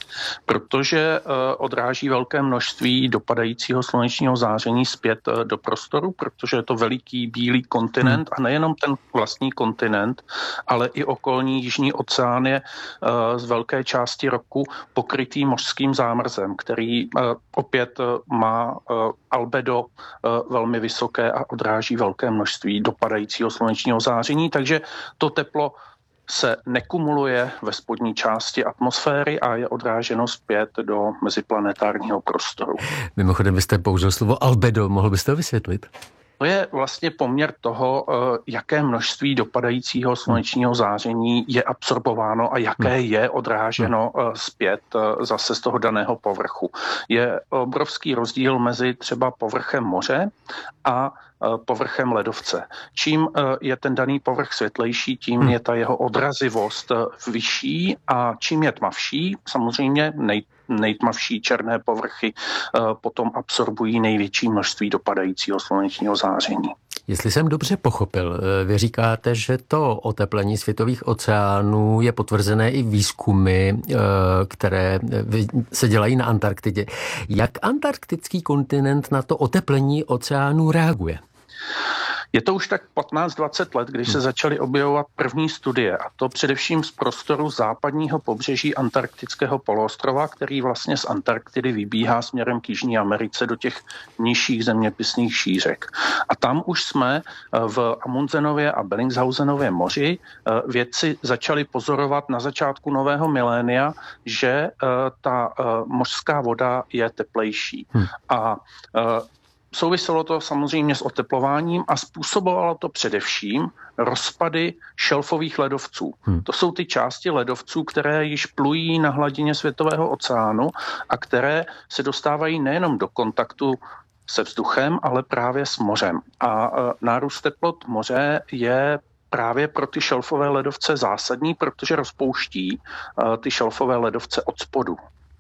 Protože odráží velké množství dopadajícího slunečního záření zpět do prostoru, protože je to veliký bílý kontinent a nejenom ten vlastní kontinent, ale i okolní jižní oceán je z velké části roku pokrytý mořským zámrzem, který opět má albedo velmi vysoké a odráží velké množství dopadajícího slunečního záření, takže to teplo se nekumuluje ve spodní části atmosféry a je odráženo zpět do meziplanetárního prostoru. Mimochodem, vy jste použil slovo albedo, mohl byste to vysvětlit? To je vlastně poměr toho, jaké množství dopadajícího slunečního záření je absorbováno a jaké je odráženo zpět zase z toho daného povrchu. Je obrovský rozdíl mezi třeba povrchem moře a povrchem ledovce. Čím je ten daný povrch světlejší, tím je ta jeho odrazivost vyšší, a čím je tmavší, samozřejmě nejtmavší černé povrchy potom absorbují největší množství dopadajícího slunečního záření. Jestli jsem dobře pochopil, vy říkáte, že to oteplení světových oceánů je potvrzené i výzkumy, které se dělají na Antarktidě. Jak antarktický kontinent na to oteplení oceánů reaguje? Je to už tak 15-20 let, když se začaly objevovat první studie, a to především z prostoru západního pobřeží antarktického poloostrova, který vlastně z Antarktidy vybíhá směrem k Jižní Americe do těch nižších zeměpisných šířek. A tam už jsme v Amundsenově a Bellingshausenově moři vědci začali pozorovat na začátku nového milénia, že ta mořská voda je teplejší. A souviselo to samozřejmě s oteplováním a způsobovalo to především rozpady šelfových ledovců. To jsou ty části ledovců, které již plují na hladině světového oceánu a které se dostávají nejenom do kontaktu se vzduchem, ale právě s mořem. A nárůst teplot moře je právě pro ty šelfové ledovce zásadní, protože rozpouští ty šelfové ledovce od spodu.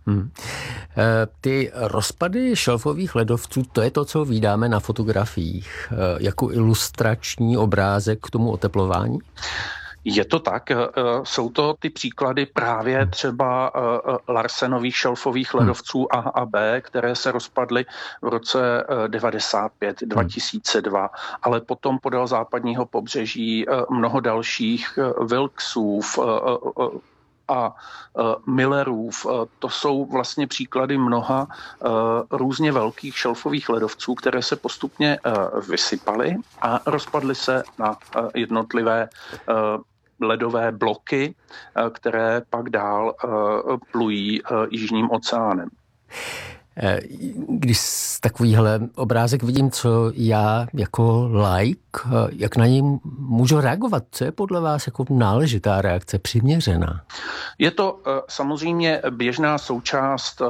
Ty rozpady šelfových ledovců, to je to, co vídáme na fotografiích jako ilustrační obrázek k tomu oteplování? Je to tak, jsou to ty příklady právě třeba Larsenových šelfových ledovců A a B, které se rozpadly v roce 95, 2002, ale potom podél západního pobřeží mnoho dalších Wilkesův a Millerův. To jsou vlastně příklady mnoha různě velkých šelfových ledovců, které se postupně vysypaly a rozpadly se na jednotlivé ledové bloky, které pak dál plují Jižním oceánem. Když takovýhle obrázek vidím, co já jako laik, jak na něj můžu reagovat? Co je podle vás jako náležitá reakce, přiměřená? Je to samozřejmě běžná součást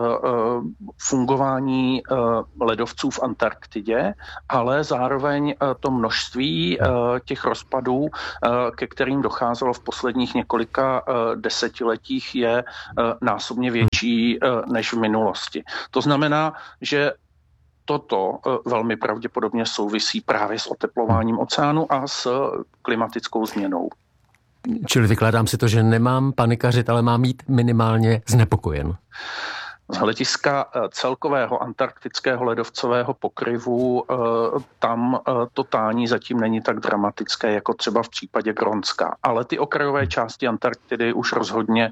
fungování ledovců v Antarktidě, ale zároveň to množství těch rozpadů, ke kterým docházelo v posledních několika desetiletích, je násobně větší než v minulosti. To znamená, že toto velmi pravděpodobně souvisí právě s oteplováním oceánu a s klimatickou změnou. Čili vykládám si to, že nemám panikařit, ale mám být minimálně znepokojen. Z hlediska celkového antarktického ledovcového pokryvu tam to tání zatím není tak dramatické, jako třeba v případě Grónska. Ale ty okrajové části Antarktidy už rozhodně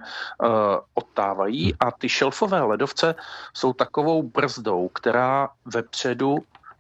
odtávají a ty šelfové ledovce jsou takovou brzdou, která vepředu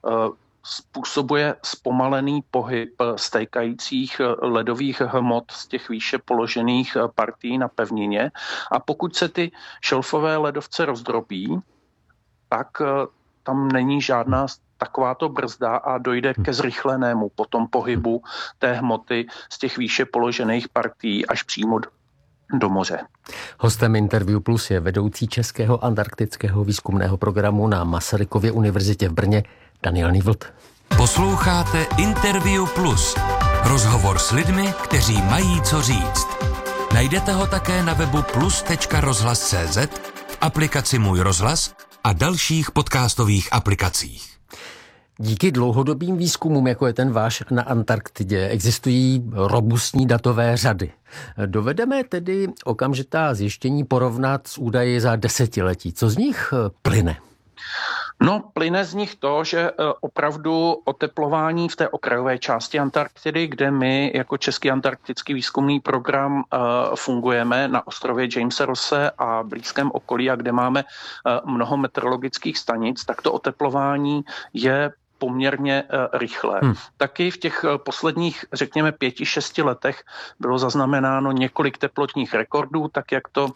způsobuje zpomalený pohyb stékajících ledových hmot z těch výše položených partií na pevnině. A pokud se ty šelfové ledovce rozdrobí, tak tam není žádná takováto brzda a dojde ke zrychlenému potom pohybu té hmoty z těch výše položených partií až přímo do moře. Hostem Interview Plus je vedoucí Českého antarktického výzkumného programu na Masarykově univerzitě v Brně Daniel Nývlt. Posloucháte Interview Plus. Rozhovor s lidmi, kteří mají co říct. Najdete ho také na webu plus.rozhlas.cz, v aplikaci Můj rozhlas a dalších podcastových aplikacích. Díky dlouhodobým výzkumům, jako je ten váš na Antarktidě, existují robustní datové řady. Dovedeme tedy okamžitá zjištění porovnat s údaji za desetiletí. Co z nich plyne? No, plyne z nich to, že opravdu oteplování v té okrajové části Antarktidy, kde my jako Český antarktický výzkumný program fungujeme na ostrově Jamese Rosse a blízkém okolí, a kde máme mnoho meteorologických stanic, tak to oteplování je poměrně rychlé. Taky v těch posledních, řekněme, 5-6 letech bylo zaznamenáno několik teplotních rekordů, tak jak to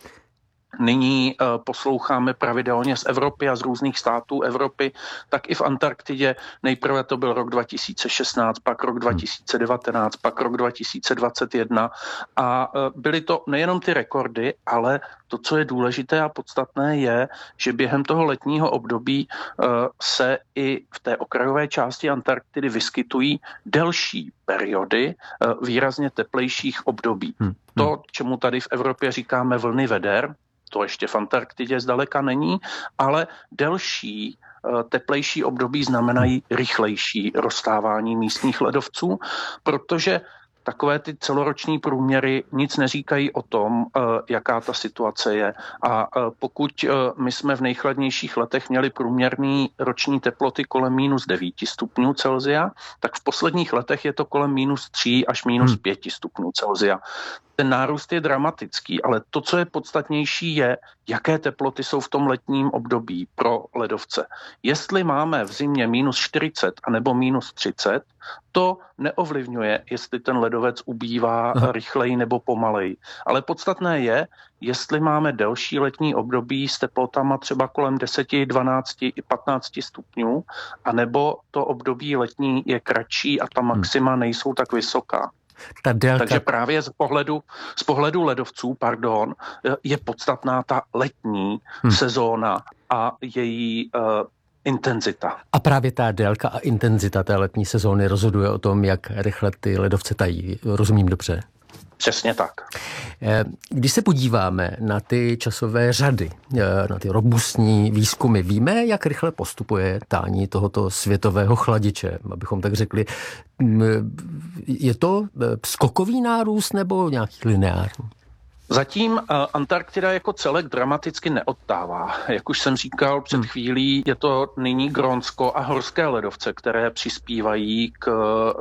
nyní posloucháme pravidelně z Evropy a z různých států Evropy, tak i v Antarktidě nejprve to byl rok 2016, pak rok 2019, pak rok 2021 a byly to nejenom ty rekordy, ale to, co je důležité a podstatné, je, že během toho letního období se i v té okrajové části Antarktidy vyskytují delší periody výrazně teplejších období. To, čemu tady v Evropě říkáme vlny veder, to ještě v Antarktidě zdaleka není, ale delší teplejší období znamenají rychlejší roztávání místních ledovců, protože takové ty celoroční průměry nic neříkají o tom, jaká ta situace je. A pokud my jsme v nejchladnějších letech měli průměrný roční teploty kolem -9 stupňů Celsia, tak v posledních letech je to kolem -3 až -5 stupňů Celsia. Ten nárůst je dramatický, ale to, co je podstatnější, je, jaké teploty jsou v tom letním období pro ledovce. Jestli máme v zimě -40 anebo -30, to neovlivňuje, jestli ten ledovec ubývá rychleji nebo pomaleji. Ale podstatné je, jestli máme delší letní období s teplotama třeba kolem 10, 12 i 15 stupňů, anebo to období letní je kratší a ta maxima nejsou tak vysoká. Takže právě z pohledu ledovců, je podstatná ta letní sezóna a její intenzita. A právě ta délka a intenzita té letní sezóny rozhoduje o tom, jak rychle ty ledovce tají. Rozumím dobře? Přesně tak. Když se podíváme na ty časové řady, na ty robustní výzkumy, víme, jak rychle postupuje tání tohoto světového chladiče, abychom tak řekli. Je to skokový nárůst nebo nějaký lineární? Zatím Antarktida jako celek dramaticky neodtává. Jak už jsem říkal před chvílí, je to nyní Grónsko a horské ledovce, které přispívají k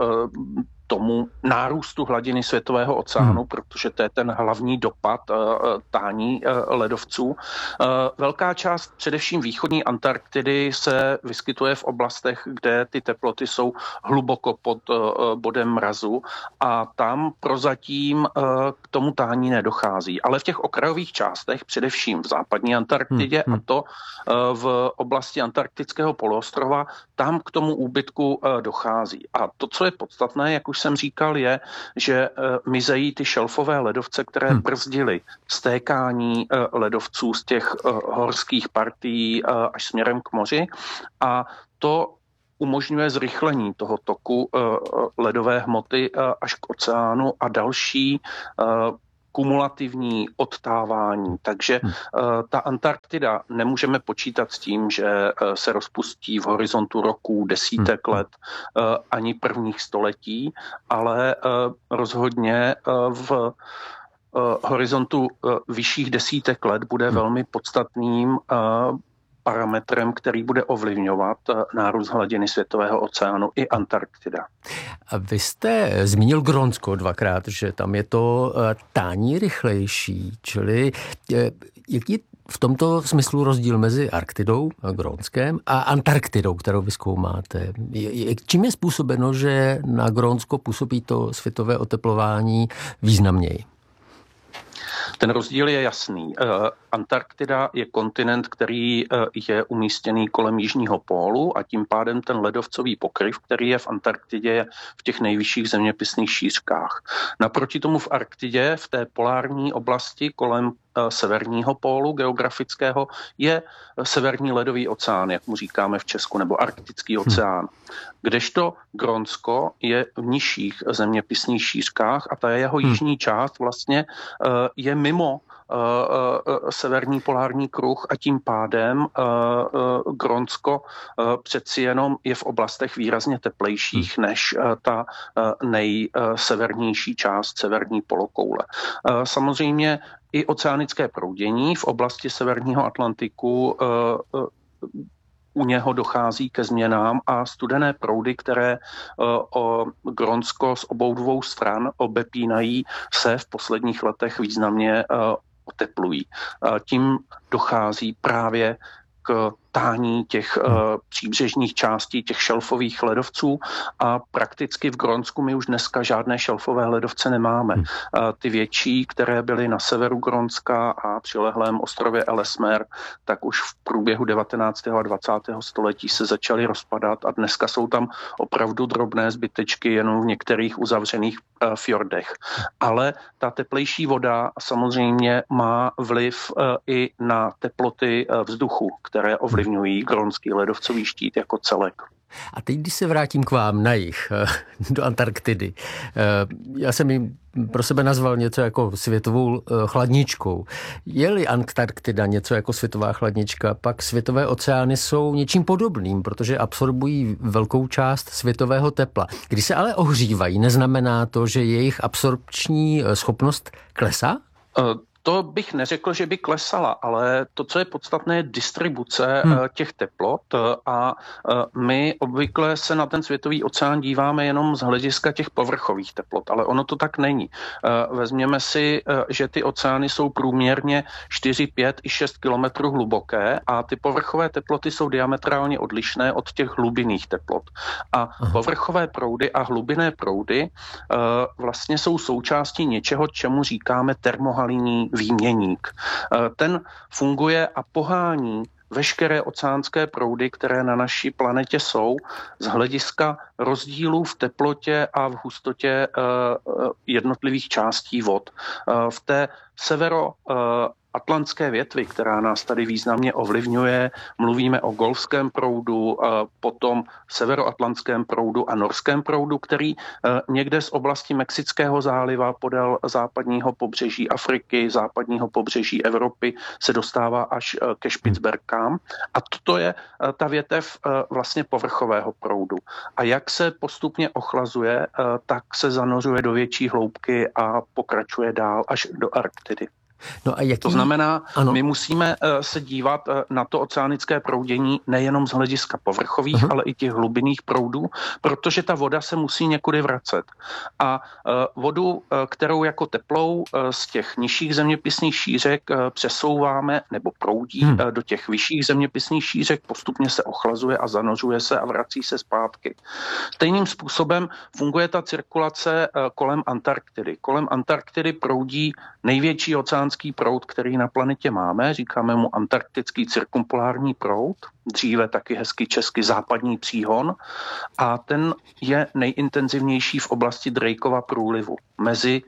tomu nárůstu hladiny světového oceánu, protože to je ten hlavní dopad tání ledovců. Velká část především východní Antarktidy se vyskytuje v oblastech, kde ty teploty jsou hluboko pod bodem mrazu a tam prozatím k tomu tání nedochází. Ale v těch okrajových částech, především v západní Antarktidě a to v oblasti antarktického poloostrova, tam k tomu úbytku dochází. A to, co je podstatné, jak už jsem říkal, je, že mizejí ty šelfové ledovce, které brzdily stékání ledovců z těch horských partií až směrem k moři a to umožňuje zrychlení toho toku ledové hmoty až k oceánu a další kumulativní odtávání. Takže ta Antarktida nemůžeme počítat s tím, že se rozpustí v horizontu roků, desítek let, ani prvních století, ale rozhodně v horizontu vyšších desítek let bude velmi podstatným parametrem, který bude ovlivňovat nárůst hladiny světového oceánu i Antarktida. A vy jste zmínil Grónsko dvakrát, že tam je to tání rychlejší, čili jaký v tomto smyslu rozdíl mezi Arktidou, Grónskem a Antarktidou, kterou vy zkoumáte? Čím je způsobeno, že na Grónsko působí to světové oteplování významněji? Ten rozdíl je jasný. Antarktida je kontinent, který je umístěný kolem jižního pólu a tím pádem ten ledovcový pokryv, který je v Antarktidě, je v těch nejvyšších zeměpisných šířkách. Naproti tomu v Arktidě, v té polární oblasti kolem severního pólu geografického, je severní ledový oceán, jak mu říkáme v Česku, nebo arktický oceán. Kdežto Grónsko je v nižších zeměpisných šířkách a ta jeho jižní část vlastně je mimo severní polární kruh a tím pádem Grónsko přeci jenom je v oblastech výrazně teplejších než ta nejsevernější část severní polokoule. Samozřejmě i oceánické proudění v oblasti severního Atlantiku u něho dochází ke změnám a studené proudy, které Grónsko z obou dvou stran obepínají, se v posledních letech významně oteplují. Tím dochází právě k tání těch příbřežních částí, těch šelfových ledovců a prakticky v Grónsku my už dneska žádné šelfové ledovce nemáme. Ty větší, které byly na severu Grónska a přilehlém ostrově Ellesmere, tak už v průběhu 19. a 20. století se začaly rozpadat a dneska jsou tam opravdu drobné zbytečky jenom v některých uzavřených fjordech. Ale ta teplejší voda samozřejmě má vliv i na teploty vzduchu, které ovlivňují grónský ledovcový štít jako celek. A teď, když se vrátím k vám na jih, do Antarktidy, já jsem ji pro sebe nazval něco jako světovou chladničkou. Je-li Antarktida něco jako světová chladnička, pak světové oceány jsou něčím podobným, protože absorbují velkou část světového tepla. Když se ale ohřívají, neznamená to, že jejich absorpční schopnost klesá? To bych neřekl, že by klesala, ale to, co je podstatné, je distribuce těch teplot a my obvykle se na ten světový oceán díváme jenom z hlediska těch povrchových teplot, ale ono to tak není. Vezměme si, že ty oceány jsou průměrně 4, 5 i 6 kilometrů hluboké a ty povrchové teploty jsou diametrálně odlišné od těch hlubinných teplot. A povrchové proudy a hlubinné proudy vlastně jsou součástí něčeho, čemu říkáme termohalinní výměník. Ten funguje a pohání veškeré oceánské proudy, které na naší planetě jsou, z hlediska rozdílů v teplotě a v hustotě jednotlivých částí vod. V té atlantské větvi, která nás tady významně ovlivňuje. Mluvíme o golfském proudu, potom severoatlantském proudu a norském proudu, který někde z oblasti Mexického záliva podél západního pobřeží Afriky, západního pobřeží Evropy se dostává až ke Špicberkám. A toto je ta větev vlastně povrchového proudu. A jak se postupně ochlazuje, tak se zanořuje do větší hloubky a pokračuje dál až do Arktidy. No a To znamená, my musíme se dívat na to oceánické proudění nejenom z hlediska povrchových, ale i těch hlubinných proudů, protože ta voda se musí někudy vracet. A vodu, kterou jako teplou z těch nižších zeměpisných šířek přesouváme nebo proudí do těch vyšších zeměpisných šířek, postupně se ochlazuje a zanořuje se a vrací se zpátky. Stejným způsobem funguje ta cirkulace kolem Antarktidy. Kolem Antarktidy proudí největší oceánský proud, který na planetě máme, říkáme mu antarktický cirkumpolární proud, dříve taky hezky česky západní příhon, a ten je nejintenzivnější v oblasti Drakeova průlivu mezi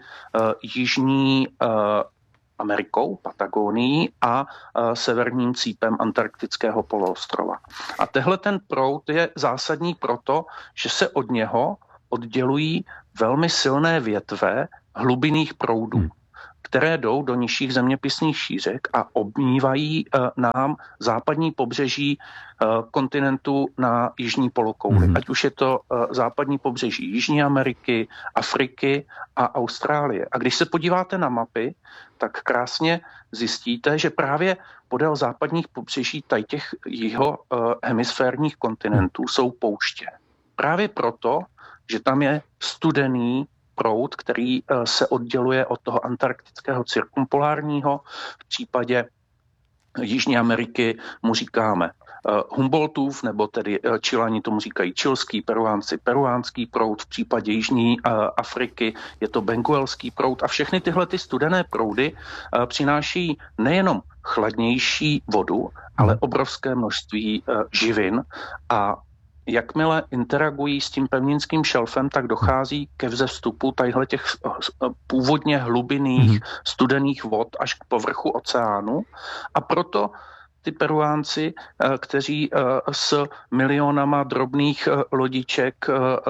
jižní Amerikou, Patagonií a severním cípem antarktického poloostrova. A tehle ten proud je zásadní proto, že se od něho oddělují velmi silné větve hlubinných proudů, které jdou do nižších zeměpisných šířek a obmývají nám západní pobřeží kontinentu na jižní polokouli. Ať už je to západní pobřeží Jižní Ameriky, Afriky a Austrálie. A když se podíváte na mapy, tak krásně zjistíte, že právě podél západních pobřeží těch jeho hemisférních kontinentů jsou pouště. Právě proto, že tam je studený proud, který se odděluje od toho antarktického cirkumpolárního. V případě Jižní Ameriky mu říkáme Humboldtův, nebo tedy Čilani tomu říkají čilský, Peruánci peruánský proud. V případě Jižní Afriky je to benguelský proud. A všechny tyhle ty studené proudy přináší nejenom chladnější vodu, ale obrovské množství živin. A jakmile interagují s tím pevninským šelfem, tak dochází ke vzestupu těch původně hlubinných studených vod až k povrchu oceánu. A proto ty Peruánci, kteří s milionama drobných lodiček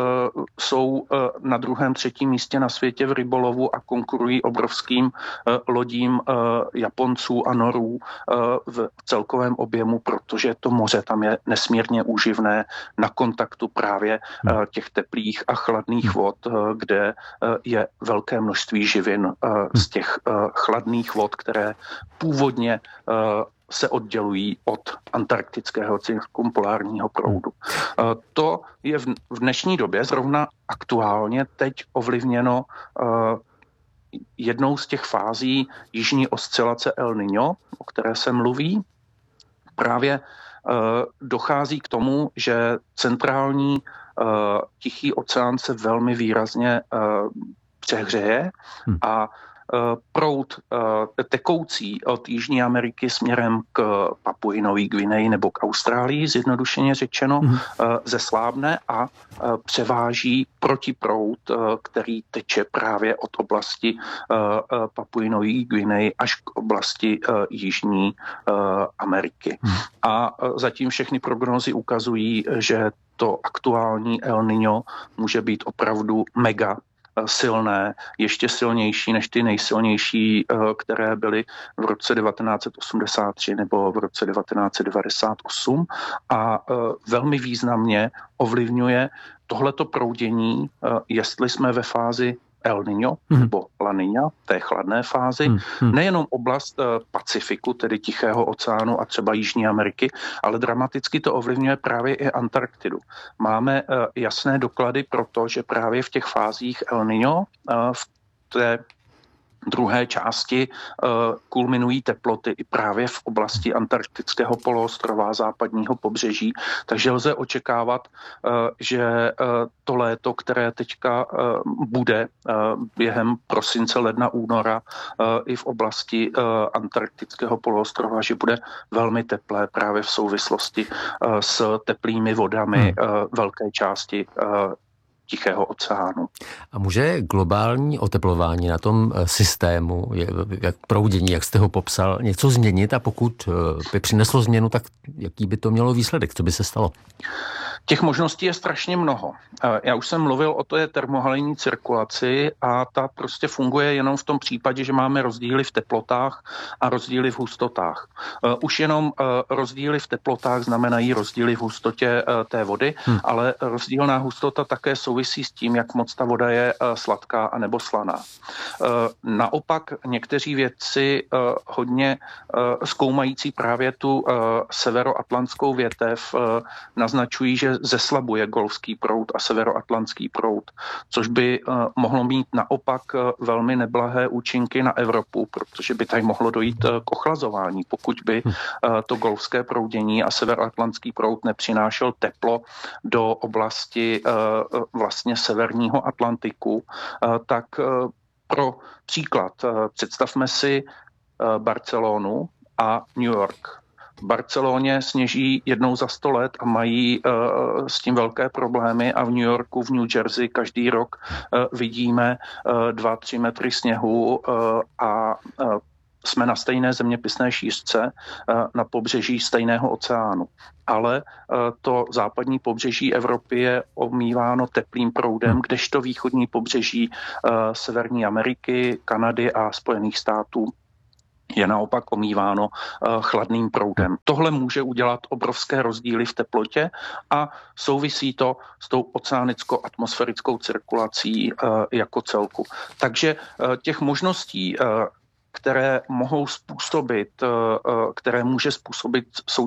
jsou na 2., 3. místě na světě v rybolovu a konkurují obrovským lodím Japonců a Norů v celkovém objemu, protože to moře tam je nesmírně úživné na kontaktu právě těch teplých a chladných vod, kde je velké množství živin z těch chladných vod, které původně se oddělují od antarktického cirkumpolárního proudu. To je v dnešní době zrovna aktuálně teď ovlivněno jednou z těch fází jižní oscilace El Niño, o které se mluví. Právě dochází k tomu, že centrální Tichý oceán se velmi výrazně přehřeje a proud tekoucí od Jižní Ameriky směrem k Papui Nový Gvineji nebo k Austrálii, zjednodušeně řečeno, zeslábne a převáží protiproud, který teče právě od oblasti Papui Nový Gvineji až k oblasti Jižní Ameriky. A zatím všechny prognózy ukazují, že to aktuální El Niño může být opravdu mega silné, ještě silnější než ty nejsilnější, které byly v roce 1983 nebo v roce 1998 a velmi významně ovlivňuje tohleto proudění, jestli jsme ve fázi El Niño nebo La Niña, té chladné fázi, nejenom oblast Pacifiku, tedy Tichého oceánu a třeba Jižní Ameriky, ale dramaticky to ovlivňuje právě i Antarktidu. Máme jasné doklady pro to, že právě v těch fázích El Niño, v té druhé části kulminují teploty i právě v oblasti antarktického poloostrova, západního pobřeží, takže lze očekávat, že to léto, které teďka bude během prosince, ledna, února i v oblasti antarktického poloostrova, že bude velmi teplé právě v souvislosti s teplými vodami velké části Tichého oceánu. A může globální oteplování na tom systému, jak proudění, jak jste ho popsal, něco změnit, a pokud by přineslo změnu, tak jaký by to mělo výsledek, co by se stalo? Těch možností je strašně mnoho. Já už jsem mluvil o té termohalijní cirkulaci a ta prostě funguje jenom v tom případě, že máme rozdíly v teplotách a rozdíly v hustotách. Už jenom rozdíly v teplotách znamenají rozdíly v hustotě té vody, ale rozdílná hustota také souvisí s tím, jak moc ta voda je sladká a nebo slaná. Naopak někteří vědci hodně zkoumající právě tu severoatlantskou větev naznačují, že zeslabuje golfský proud a severoatlantský proud, což by mohlo mít naopak velmi neblahé účinky na Evropu, protože by tady mohlo dojít k ochlazování, pokud by to golfské proudění a severoatlantský proud nepřinášel teplo do oblasti vlastně severního Atlantiku. Tak pro příklad představme si Barcelonu a New York. V Barceloně sněží jednou za 100 let a mají s tím velké problémy, a v New Yorku, v New Jersey každý rok vidíme 2-3 metry sněhu a jsme na stejné zeměpisné šířce na pobřeží stejného oceánu. Ale to západní pobřeží Evropy je omýváno teplým proudem, kdežto východní pobřeží Severní Ameriky, Kanady a Spojených států je naopak omýváno chladným proudem. Tohle může udělat obrovské rozdíly v teplotě a souvisí to s tou oceánicko-atmosférickou cirkulací jako celku. Takže těch možností, které může způsobit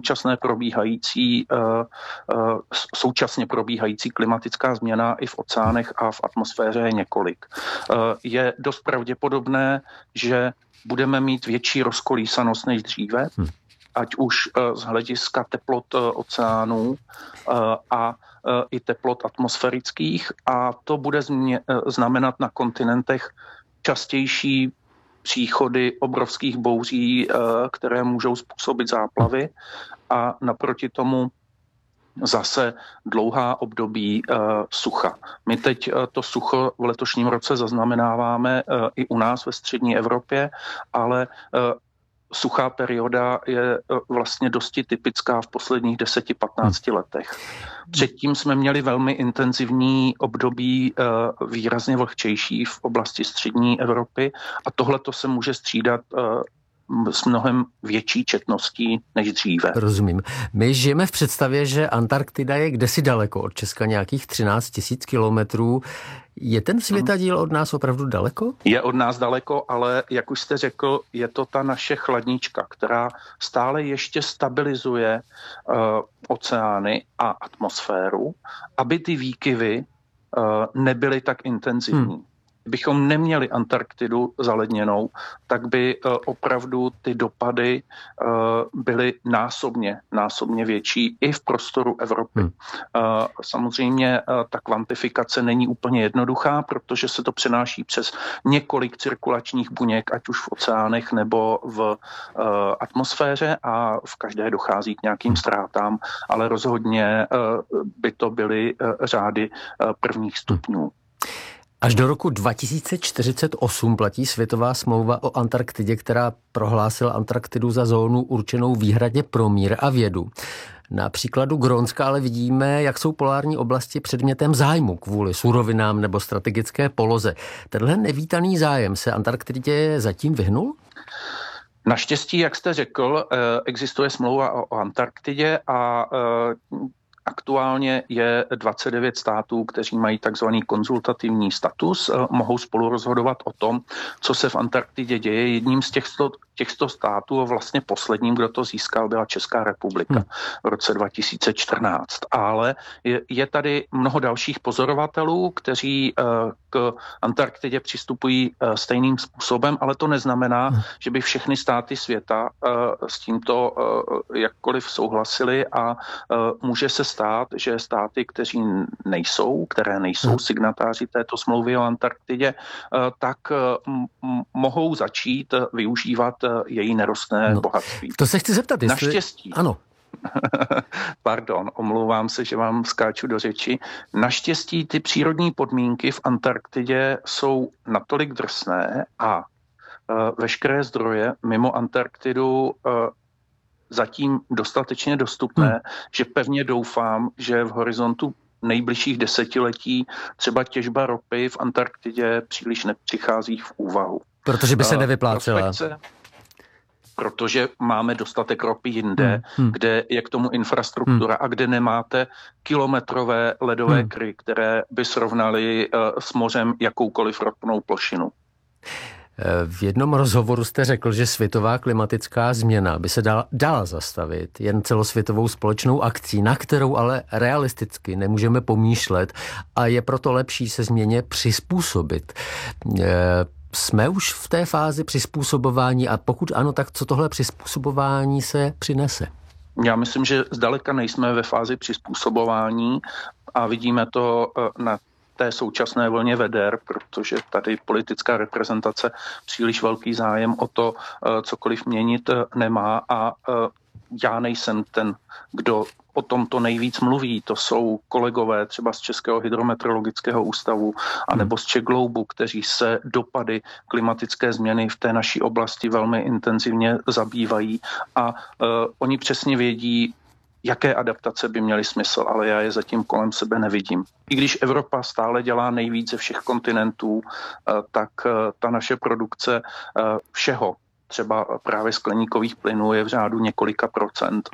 současně probíhající klimatická změna i v oceánech a v atmosféře je několik. Je dost pravděpodobné, že budeme mít větší rozkolísanost než dříve, ať už z hlediska teplot oceánů a i teplot atmosférických, a to bude znamenat na kontinentech častější příchody obrovských bouří, které můžou způsobit záplavy, a naproti tomu zase dlouhá období sucha. My teď to sucho v letošním roce zaznamenáváme i u nás ve střední Evropě, ale suchá perioda je vlastně dosti typická v posledních 10-15 letech. Předtím jsme měli velmi intenzivní období výrazně vlhčejší v oblasti střední Evropy a tohleto se může střídat s mnohem větší četností než dříve. Rozumím. My žijeme v představě, že Antarktida je kdesi daleko od Česka, nějakých 13 000 kilometrů. Je ten světadíl od nás opravdu daleko? Je od nás daleko, ale jak už jste řekl, je to ta naše chladnička, která stále ještě stabilizuje oceány a atmosféru, aby ty výkyvy nebyly tak intenzivní. Kdybychom neměli Antarktidu zaledněnou, tak by opravdu ty dopady byly násobně větší i v prostoru Evropy. Samozřejmě ta kvantifikace není úplně jednoduchá, protože se to přenáší přes několik cirkulačních buněk, ať už v oceánech nebo v atmosféře, a v každé dochází k nějakým ztrátám, ale rozhodně by to byly řády prvních stupňů. Až do roku 2048 platí světová smlouva o Antarktidě, která prohlásila Antarktidu za zónu určenou výhradně pro mír a vědu. Na příkladu Grónska ale vidíme, jak jsou polární oblasti předmětem zájmu kvůli surovinám nebo strategické poloze. Tenhle nevítaný zájem se Antarktidě zatím vyhnul? Naštěstí, jak jste řekl, existuje smlouva o Antarktidě a aktuálně je 29 států, kteří mají takzvaný konzultativní status, mohou spolu rozhodovat o tom, co se v Antarktidě děje. Jedním z těchto států a vlastně posledním, kdo to získal, byla Česká republika v roce 2014. Ale je tady mnoho dalších pozorovatelů, kteří k Antarktidě přistupují stejným způsobem, ale to neznamená, že by všechny státy světa s tímto jakkoliv souhlasili, a může se stát, že státy, které nejsou signatáři této smlouvy o Antarktidě, tak mohou začít využívat její nerostné bohatství. To se chci zeptat, jestli... Naštěstí. Ano. Pardon, omlouvám se, že vám skáču do řeči. Naštěstí ty přírodní podmínky v Antarktidě jsou natolik drsné a veškeré zdroje mimo Antarktidu zatím dostatečně dostupné, že pevně doufám, že v horizontu nejbližších desetiletí třeba těžba ropy v Antarktidě příliš nepřichází v úvahu. Protože by se nevyplácela. Protože máme dostatek ropy jinde, kde je k tomu infrastruktura a kde nemáte kilometrové ledové kry, které by srovnaly s mořem jakoukoliv ropnou plošinu. V jednom rozhovoru jste řekl, že světová klimatická změna by se dala zastavit jen celosvětovou společnou akcí, na kterou ale realisticky nemůžeme pomýšlet a je proto lepší se změně přizpůsobit. Jsme už v té fázi přizpůsobování a pokud ano, tak co tohle přizpůsobování se přinese? Já myslím, že zdaleka nejsme ve fázi přizpůsobování a vidíme to na té současné vlně veder, protože tady politická reprezentace příliš velký zájem o to cokoliv měnit nemá a já nejsem ten, kdo o tom to nejvíc mluví. To jsou kolegové třeba z Českého hydrometeorologického ústavu anebo z ČGlobeu, kteří se dopady klimatické změny v té naší oblasti velmi intenzivně zabývají a oni přesně vědí, jaké adaptace by měly smysl, ale já je zatím kolem sebe nevidím. I když Evropa stále dělá nejvíc ze všech kontinentů, tak ta naše produkce všeho, třeba právě skleníkových plynů, je v řádu několika procent